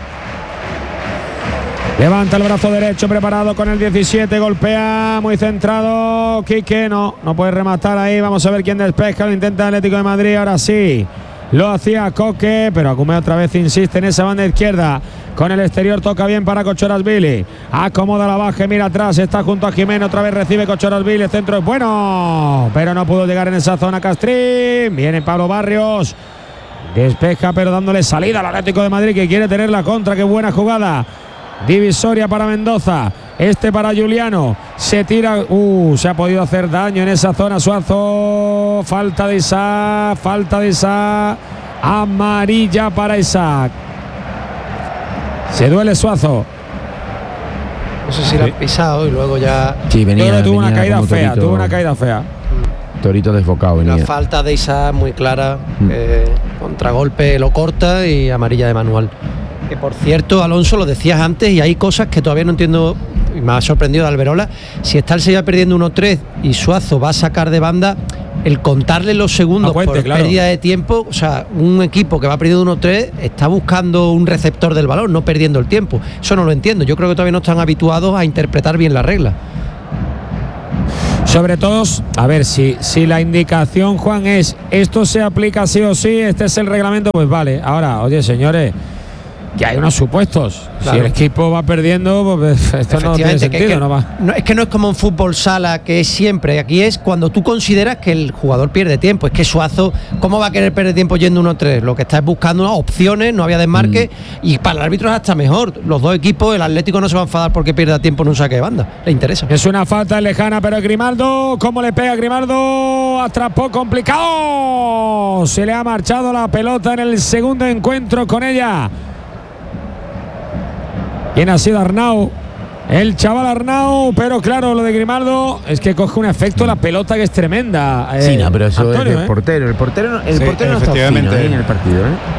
S2: Levanta el brazo derecho preparado con el 17. Golpea muy centrado. Quique no puede rematar ahí. Vamos a ver quién despeja. Lo intenta el Atlético de Madrid. Ahora sí. Lo hacía Coque, pero Agumé otra vez insiste en esa banda izquierda. Con el exterior toca bien para Kochorashvili. Acomoda la baja, mira atrás, está junto a Jiménez. Otra vez recibe Kochorashvili. El centro es bueno, pero no pudo llegar en esa zona Castrín. Viene Pablo Barrios. Despeja, pero dándole salida al Atlético de Madrid, que quiere tener la contra. Qué buena jugada. Divisoria para Mendoza. Para Juliano. Se tira. Se ha podido hacer daño en esa zona Suazo. Falta de Isaac. Amarilla para Isaac. Se duele Suazo.
S4: No sé si lo han pisado y luego ya.
S3: Sí,
S2: tuvo una caída fea.
S3: Torito desbocado venía.
S4: Una falta de Isaac muy clara. Contragolpe lo corta y amarilla de manual. Que por cierto, Alonso, lo decías antes y hay cosas que todavía no entiendo. Y me ha sorprendido de Alberola. Si está el Sevilla perdiendo 1-3 y Suazo va a sacar de banda, el contarle los segundos por pérdida de tiempo, o sea, un equipo que va perdiendo 1-3 está buscando un receptor del balón, no perdiendo el tiempo. Eso no lo entiendo. Yo creo que todavía no están habituados a interpretar bien la regla.
S2: Sobre todo, a ver, si la indicación, Juan, es esto se aplica sí o sí, este es el reglamento, pues vale. Ahora, oye, señores, que hay unos supuestos. Claro. Si el equipo va perdiendo, pues esto no tiene sentido.
S4: Es que no es como en fútbol sala, que es siempre. Aquí es cuando tú consideras que el jugador pierde tiempo. Es que Suazo, ¿cómo va a querer perder tiempo yendo 1-3? Lo que está es buscando opciones, no había desmarque. Y para el árbitro es hasta mejor. Los dos equipos, el Atlético no se va a enfadar porque pierda tiempo en un saque de banda. Le interesa.
S2: Es una falta lejana, pero Grimaldo, ¿cómo le pega Grimaldo? Atrapó complicado. Se le ha marchado la pelota en el segundo encuentro con ella. ¿Quién ha sido Arnau? El chaval Arnau, pero claro, lo de Grimaldo es que coge un efecto la pelota que es tremenda.
S3: Sí, no, pero eso Antonio, es del portero. El portero no está fino en el partido.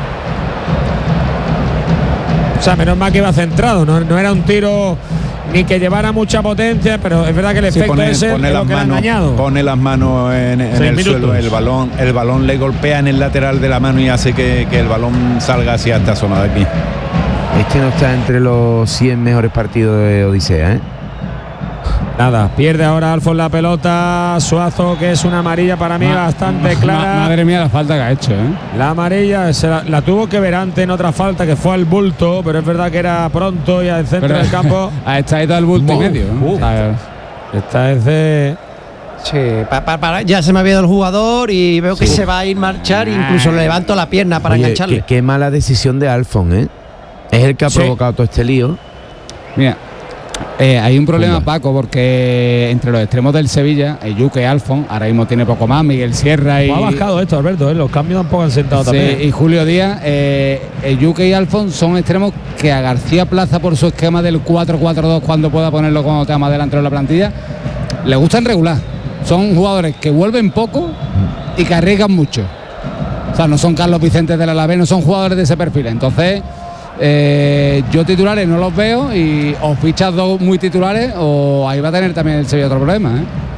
S2: O sea, menos mal que iba centrado, no era un tiro ni que llevara mucha potencia, pero es verdad que el efecto ese es lo que le ha engañado.
S1: Pone las manos en el suelo, el balón le golpea en el lateral de la mano y hace que el balón salga hacia esta zona de aquí.
S3: Este no está entre los 100 mejores partidos de Odisea,
S2: Nada, pierde ahora Alfons la pelota. Suazo, que es una amarilla para mí bastante clara.
S6: Madre mía la falta que ha hecho,
S2: La amarilla la tuvo que ver antes en otra falta que fue al bulto, pero es verdad que era pronto y al centro del campo.
S6: Está ahí todo el bulto y medio.
S2: Esta es de...
S4: Sí, ya se me ha ido el jugador y veo que se va a ir marchar, incluso le levanto la pierna para engancharle.
S3: Qué mala decisión de Alfons, Es el que ha provocado todo este lío.
S6: Mira, hay un problema, Paco, porque entre los extremos del Sevilla, Yuke y Alfons, ahora mismo tiene poco más, Miguel Sierra y...
S2: Ha bajado esto, Alberto, los cambios tampoco han sentado también.
S6: Y Julio Díaz, Yuke y Alfons son extremos que a García Plaza, por su esquema del 4-4-2, cuando pueda ponerlo cuando tenga más delante de la plantilla, le gustan regular. Son jugadores que vuelven poco y que arriesgan mucho. O sea, no son Carlos Vicente del Alavés, no son jugadores de ese perfil. Entonces... yo titulares no los veo y o fichas dos muy titulares o ahí va a tener también el Sevilla otro problema.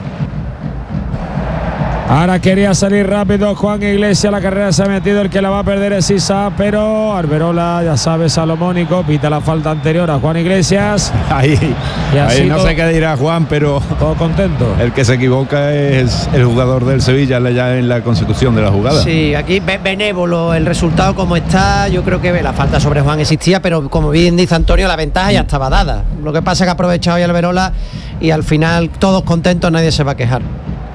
S2: Ahora quería salir rápido Juan Iglesias, la carrera se ha metido, el que la va a perder es Isa, pero Arberola, ya sabe, salomónico, pita la falta anterior a Juan Iglesias.
S1: Ahí no sé qué dirá Juan, pero
S2: todo contento.
S1: El que se equivoca es el jugador del Sevilla ya en la consecución de la jugada.
S4: Sí, aquí benévolo el resultado como está. Yo creo que la falta sobre Juan existía, pero como bien dice Antonio, la ventaja ya estaba dada. Lo que pasa es que ha aprovechado ya Arberola y al final todos contentos, nadie se va a quejar.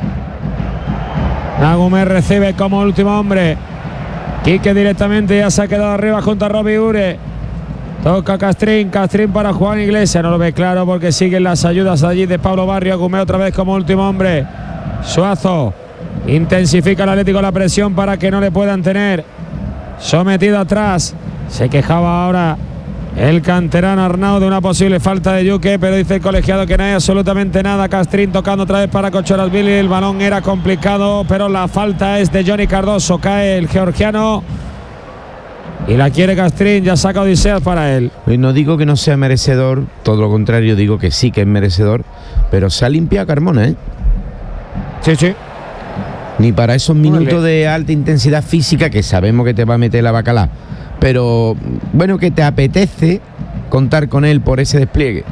S2: Nagume recibe como último hombre. Quique directamente ya se ha quedado arriba junto a Robbie Ure. Toca Castrín para Juan Iglesias. No lo ve claro porque siguen las ayudas allí de Pablo Barrio. Agumé otra vez como último hombre. Suazo intensifica el Atlético la presión para que no le puedan tener sometido atrás. Se quejaba ahora el canterano Arnau de una posible falta de Yuque, pero dice el colegiado que no hay absolutamente nada. Castrín tocando otra vez para Cocholashvili. El balón era complicado, pero la falta es de Johnny Cardoso. Cae el georgiano y la quiere Castrín. Ya saca Odiseas para él.
S3: No digo que no sea merecedor, todo lo contrario, digo que sí que es merecedor, pero se ha limpiado Carmona,
S2: Sí.
S3: Ni para esos minutos de alta intensidad física que sabemos que te va a meter la bacalá, pero bueno, que te apetece contar con él por ese despliegue.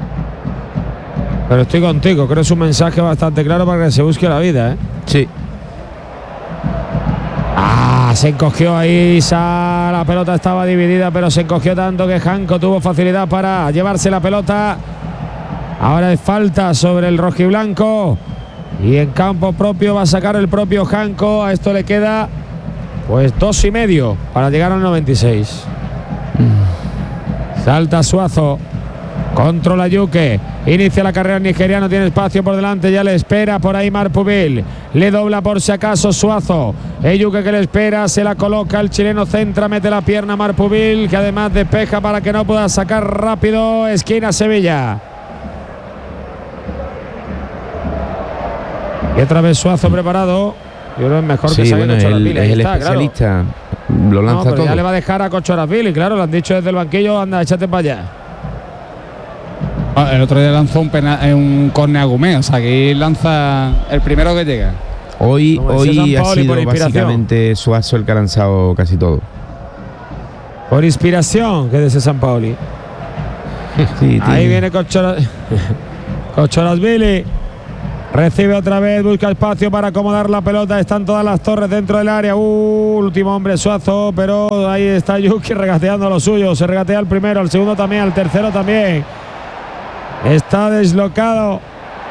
S2: Pero estoy contigo, creo que es un mensaje bastante claro para que se busque la vida,
S3: Sí.
S2: Se encogió ahí Isa, la pelota estaba dividida, pero se encogió tanto que Janko tuvo facilidad para llevarse la pelota. Ahora es falta sobre el rojiblanco y en campo propio va a sacar el propio Janko. A esto le queda Pues 2,5 para llegar al 96. Salta Suazo. Controla Yuke. Inicia la carrera el nigeriano. Tiene espacio por delante. Ya le espera por ahí Marpubil. Le dobla por si acaso Suazo. Yuke que le espera. Se la coloca. El chileno centra. Mete la pierna Marpubil, que además despeja para que no pueda sacar rápido. Esquina Sevilla. Y otra vez Suazo preparado. Yo creo que es mejor que salga Kochorazvili.
S3: Es el especialista. Claro. Lo lanza
S2: pero
S3: todo.
S2: Ya le va a dejar a Kochorazvili. Claro, le han dicho desde el banquillo. Anda, échate para allá.
S6: El otro día lanzó un córner a Gumé, o sea, aquí lanza el primero que llega.
S3: Hoy ha sido básicamente Suazo el que ha lanzado casi todo.
S2: Por inspiración, que dice San Paoli. Sí, ahí viene Kochorazvili. Recibe otra vez, busca espacio para acomodar la pelota. Están todas las torres dentro del área. Último hombre Suazo, pero ahí está Yuki regateando lo suyo. Se regatea al primero, al segundo también, al tercero también. Está deslocado.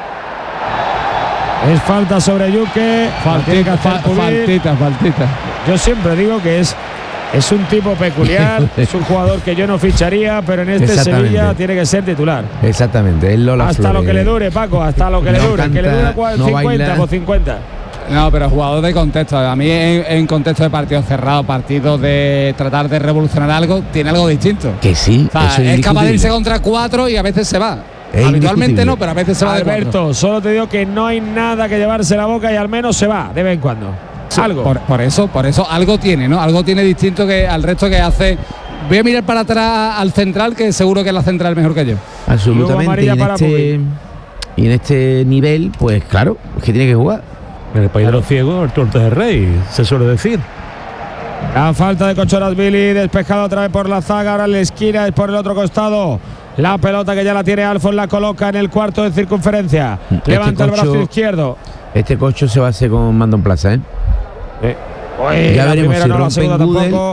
S2: Es falta sobre Yuke.
S6: Faltita.
S2: Yo siempre digo que es un tipo peculiar. Es un jugador que yo no ficharía, pero en este Sevilla tiene que ser titular.
S3: Exactamente.
S2: Hasta lo que le dure, Paco. Hasta lo que le dure. Que le dure 50 por 50.
S6: No, pero jugador de contexto. A mí en contexto de partido cerrado, partido de tratar de revolucionar algo, tiene algo distinto.
S3: Que sí.
S6: O sea, es capaz de irse contra 4 y a veces se va. Habitualmente no, pero a veces se va.
S2: Alberto, solo te digo que no hay nada que llevarse la boca y al menos se va de vez en cuando.
S6: Sí, algo. Por eso algo tiene, ¿no? Algo tiene distinto que al resto que hace. Voy a mirar para atrás al central, que seguro que la central es mejor que yo.
S3: Absolutamente. Y en este nivel, pues claro, es que tiene que jugar.
S7: En el país de los ciegos, el torte del rey, se suele decir.
S2: La falta de Kochorazvili, despejado otra vez por la zaga, ahora en la esquina, es por el otro costado. La pelota que ya la tiene Alfons, la coloca en el cuarto de circunferencia. Levanta el brazo izquierdo.
S3: Este Cocho se va a hacer con Mando en plaza, ¿eh?
S2: Ya veremos si no, la segunda tampoco.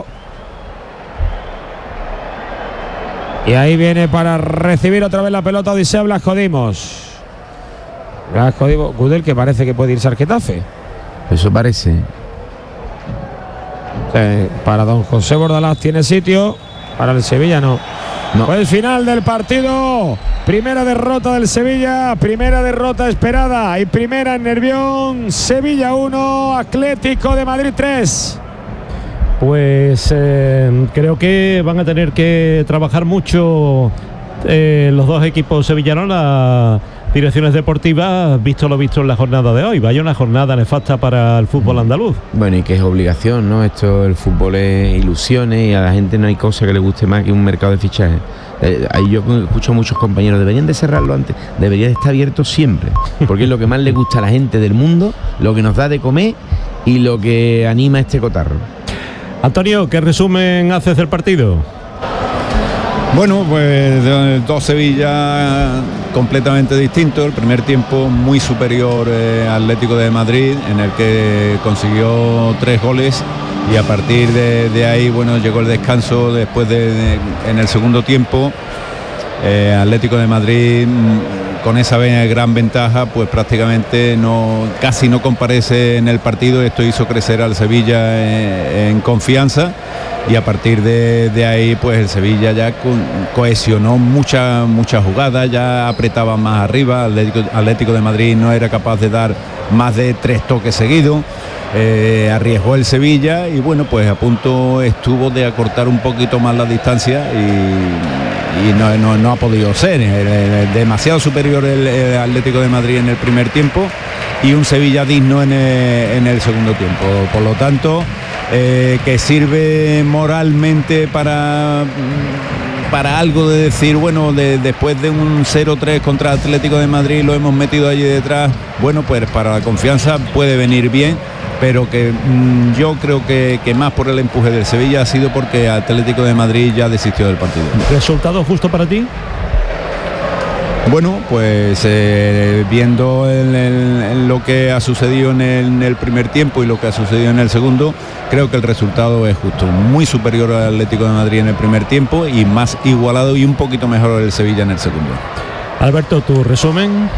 S2: Y ahí viene para recibir otra vez la pelota Odiseo Blasco Dimos. Blasco Dimos, Gudel, que parece que puede irse al Getafe.
S3: Eso parece.
S2: Para don José Bordalás tiene sitio, para el Sevilla no. Pues final del partido. Primera derrota del Sevilla, primera derrota esperada y primera en Nervión. Sevilla 1, Atlético de Madrid 3.
S7: Pues creo que van a tener que trabajar mucho los dos equipos sevillanos, las direcciones deportivas, visto lo visto en la jornada de hoy. Vaya una jornada nefasta para el fútbol andaluz.
S3: Bueno, y que es obligación, ¿no? El fútbol es ilusiones y a la gente no hay cosa que le guste más que un mercado de fichajes. Ahí yo escucho a muchos compañeros, deberían de cerrarlo antes, debería de estar abierto siempre, porque es lo que más le gusta a la gente del mundo, lo que nos da de comer y lo que anima este cotarro.
S7: Antonio, ¿qué resumen haces del partido?
S1: Bueno, pues dos Sevilla completamente distintos. El primer tiempo muy superior Atlético de Madrid, en el que consiguió 3 goles y a partir de ahí, bueno, llegó el descanso después en el segundo tiempo. Atlético de Madrid con esa gran ventaja, pues prácticamente casi no comparece en el partido. Esto hizo crecer al Sevilla en confianza y a partir de ahí, pues el Sevilla ya cohesionó muchas jugadas, ya apretaba más arriba. Atlético de Madrid no era capaz de dar más de 3 toques seguidos. Arriesgó el Sevilla y bueno, pues a punto estuvo de acortar un poquito más la distancia y no ha podido ser. Demasiado superior el Atlético de Madrid en el primer tiempo y un Sevilla digno en el segundo tiempo. Por lo tanto, que sirve moralmente para algo de decir, bueno, después de un 0-3 contra Atlético de Madrid lo hemos metido allí detrás. Bueno, pues para la confianza puede venir bien, pero que yo creo que más por el empuje del Sevilla ha sido porque Atlético de Madrid ya desistió del partido.
S7: ¿Resultado justo para ti?
S1: Bueno, pues viendo lo que ha sucedido en el primer tiempo y lo que ha sucedido en el segundo, creo que el resultado es justo. Muy superior al Atlético de Madrid en el primer tiempo y más igualado y un poquito mejor el Sevilla en el segundo.
S7: Alberto, tu resumen.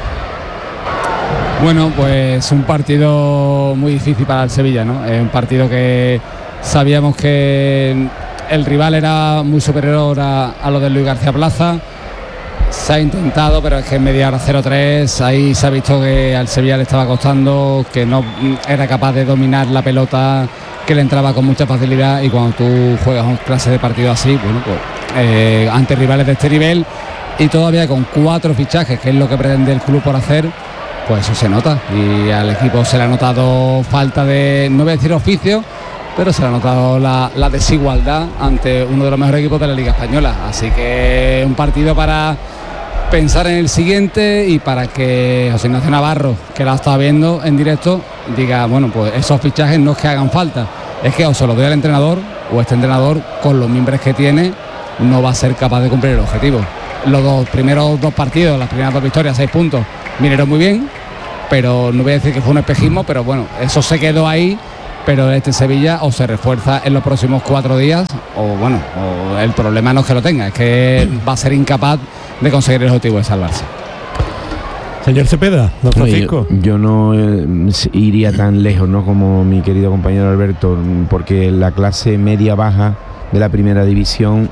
S6: Bueno, pues un partido muy difícil para el Sevilla, ¿no? Es un partido que sabíamos que el rival era muy superior a lo de Luis García Plaza. Se ha intentado, pero es que en media hora 0-3, ahí se ha visto que al Sevilla le estaba costando, que no era capaz de dominar la pelota, que le entraba con mucha facilidad, y cuando tú juegas una clase de partido así, bueno, pues ante rivales de este nivel y todavía con 4 fichajes, que es lo que pretende el club por hacer, pues eso se nota, y al equipo se le ha notado falta de, no voy a decir oficio, pero se le ha notado la desigualdad ante uno de los mejores equipos de la Liga Española. Así que un partido para pensar en el siguiente y para que José Ignacio Navarro, que la ha estado viendo en directo, diga, bueno, pues esos fichajes no es que hagan falta, es que o se los doy al entrenador, o este entrenador, con los mimbres que tiene, no va a ser capaz de cumplir el objetivo. Los primeros 2 partidos, las primeras 2 victorias, 6 puntos, vinieron muy bien, pero no voy a decir que fue un espejismo, pero bueno, eso se quedó ahí. Pero este Sevilla o se refuerza en los próximos 4 días, o bueno, o el problema no es que lo tenga, es que va a ser incapaz de conseguir el objetivo de salvarse.
S7: Señor Cepeda, don Francisco.
S3: Yo no iría tan lejos, ¿no?, como mi querido compañero Alberto, porque la clase media-baja de la primera división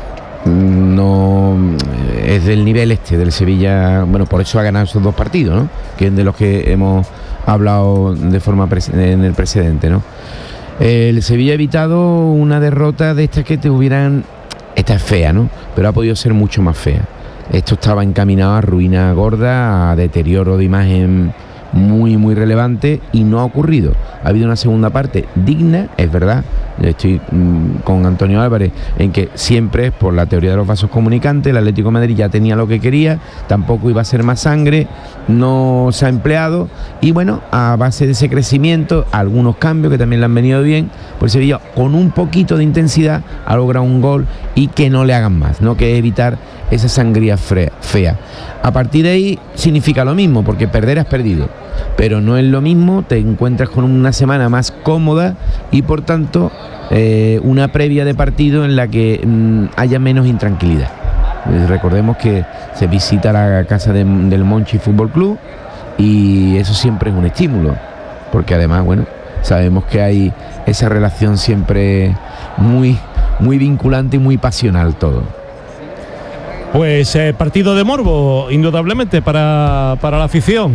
S3: no es del nivel del Sevilla. Bueno, por eso ha ganado esos 2 partidos, ¿no?, que es de los que hemos hablado de forma en el precedente, ¿no? El Sevilla ha evitado una derrota de estas que esta es fea, ¿no?, pero ha podido ser mucho más fea. Esto estaba encaminado a ruina gorda, a deterioro de imagen muy muy relevante, y no ha ocurrido. Ha habido una segunda parte digna, es verdad, estoy con Antonio Álvarez en que siempre es por la teoría de los vasos comunicantes. El Atlético de Madrid ya tenía lo que quería, tampoco iba a ser más sangre, no se ha empleado, y bueno, a base de ese crecimiento, algunos cambios que también le han venido bien, pues Sevilla con un poquito de intensidad ha logrado un gol, y que no le hagan más, ¿no?, que evitar esa sangría fea. A partir de ahí significa lo mismo, porque perder has perdido, pero no es lo mismo, te encuentras con una semana más cómoda y por tanto una previa de partido en la que haya menos intranquilidad. Recordemos que se visita la casa del Monchi Fútbol Club, y eso siempre es un estímulo, porque además, bueno, sabemos que hay esa relación siempre muy, muy vinculante y muy pasional todo.
S7: Pues partido de morbo, indudablemente, para la afición.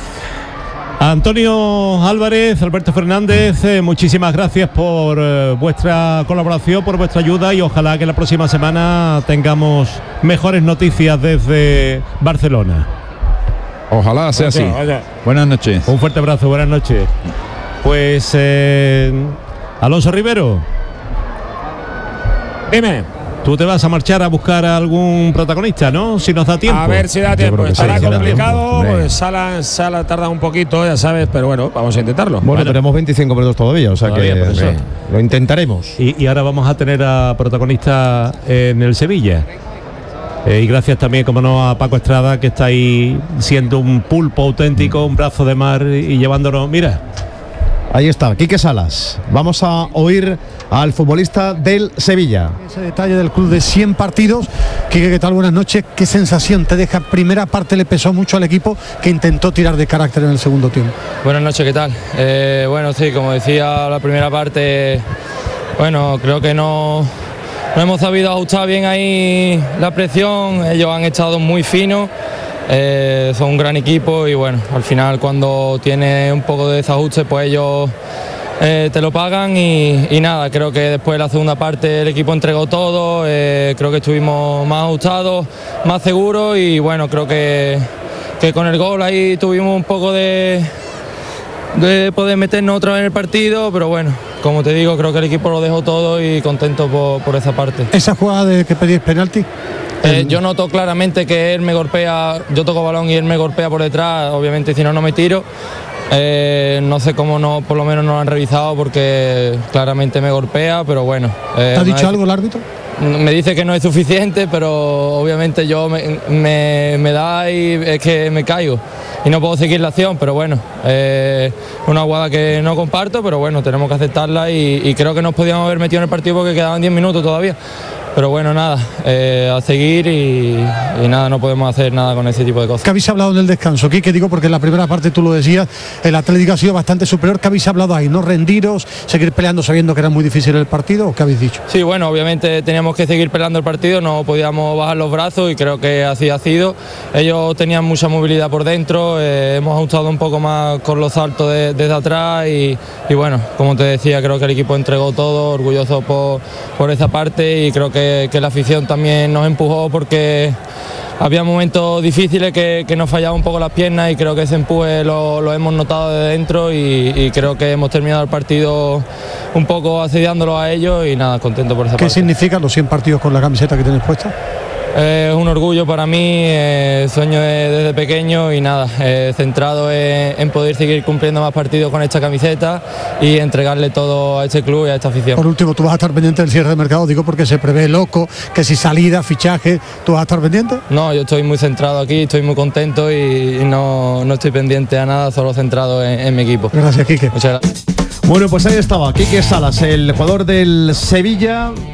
S7: Antonio Álvarez, Alberto Fernández, muchísimas gracias por vuestra colaboración, por vuestra ayuda, y ojalá que la próxima semana tengamos mejores noticias desde Barcelona.
S1: Ojalá sea así. Buenas noches.
S7: Un fuerte abrazo, buenas noches. Pues Alonso Rivero,
S2: dime.
S7: Tú te vas a marchar a buscar a algún protagonista, ¿no? Si nos da tiempo.
S2: A ver si da tiempo. Estará complicado,
S5: pues
S2: Sala tarda un poquito, ya sabes, pero bueno, vamos a intentarlo.
S5: Bueno, tenemos 25 minutos todavía, o sea que lo intentaremos.
S7: Y ahora vamos a tener a protagonista en el Sevilla. Y gracias también, como no, a Paco Estrada, que está ahí siendo un pulpo auténtico, un brazo de mar, y llevándonos, mira.
S5: Ahí está, Quique Salas. Vamos a oír al futbolista del Sevilla.
S8: Ese detalle del club de 100 partidos. Quique, ¿qué tal? Buenas noches. ¿Qué sensación te deja? Primera parte le pesó mucho al equipo, que intentó tirar de carácter en el segundo tiempo.
S9: Buenas noches, ¿qué tal? Bueno, sí, como decía, la primera parte, bueno, creo que no hemos sabido ajustar bien ahí la presión. Ellos han estado muy finos. Son un gran equipo, y bueno, al final cuando tiene un poco de desajuste, pues ellos te lo pagan, y nada, creo que después de la segunda parte el equipo entregó todo, creo que estuvimos más ajustados, más seguros, y bueno, creo que con el gol ahí tuvimos un poco de poder meternos otra vez en el partido, pero bueno, como te digo, creo que el equipo lo dejó todo, y contento por esa parte.
S8: ¿Esa jugada de que pedís penalti?
S9: Yo noto claramente que él me golpea, yo toco balón y él me golpea por detrás, obviamente si no, no me tiro. No sé cómo no, por lo menos no lo han revisado, porque claramente me golpea, pero bueno.
S8: ¿Te ha dicho algo el árbitro?
S9: Me dice que no es suficiente, pero obviamente yo me da y es que me caigo y no puedo seguir la acción, pero bueno, una jugada que no comparto, pero bueno, tenemos que aceptarla, y creo que nos podíamos haber metido en el partido porque quedaban 10 minutos todavía. bueno, nada, a seguir y nada, no podemos hacer nada con ese tipo de cosas.
S8: ¿Qué habéis hablado en el descanso? ¿Qué digo? Porque en la primera parte tú lo decías, el Atlético ha sido bastante superior. ¿Qué habéis hablado ahí? ¿No rendiros, seguir peleando sabiendo que era muy difícil el partido o qué habéis dicho?
S9: Sí, bueno, obviamente teníamos que seguir peleando el partido, no podíamos bajar los brazos y creo que así ha sido. Ellos tenían mucha movilidad por dentro, hemos ajustado un poco más con los saltos desde atrás y bueno, como te decía, creo que el equipo entregó todo, orgulloso por esa parte y creo que la afición también nos empujó porque había momentos difíciles que nos fallaban un poco las piernas y creo que ese empuje lo hemos notado de dentro y creo que hemos terminado el partido un poco asediándolo a ellos y nada, contento por esa parte.
S8: ¿Qué significan los 100 partidos con la camiseta que tienes puesta?
S9: Es un orgullo para mí, sueño desde pequeño y nada, centrado en poder seguir cumpliendo más partidos con esta camiseta y entregarle todo a este club y a esta afición.
S8: Por último, ¿tú vas a estar pendiente del cierre de mercado? Digo porque se prevé loco, que si salida, fichaje, ¿tú vas a estar pendiente?
S9: No, yo estoy muy centrado aquí, estoy muy contento y no estoy pendiente a nada, solo centrado en mi equipo.
S8: Gracias, Quique.
S9: Muchas gracias.
S5: Bueno, pues ahí estaba Quique Salas, el jugador del Sevilla.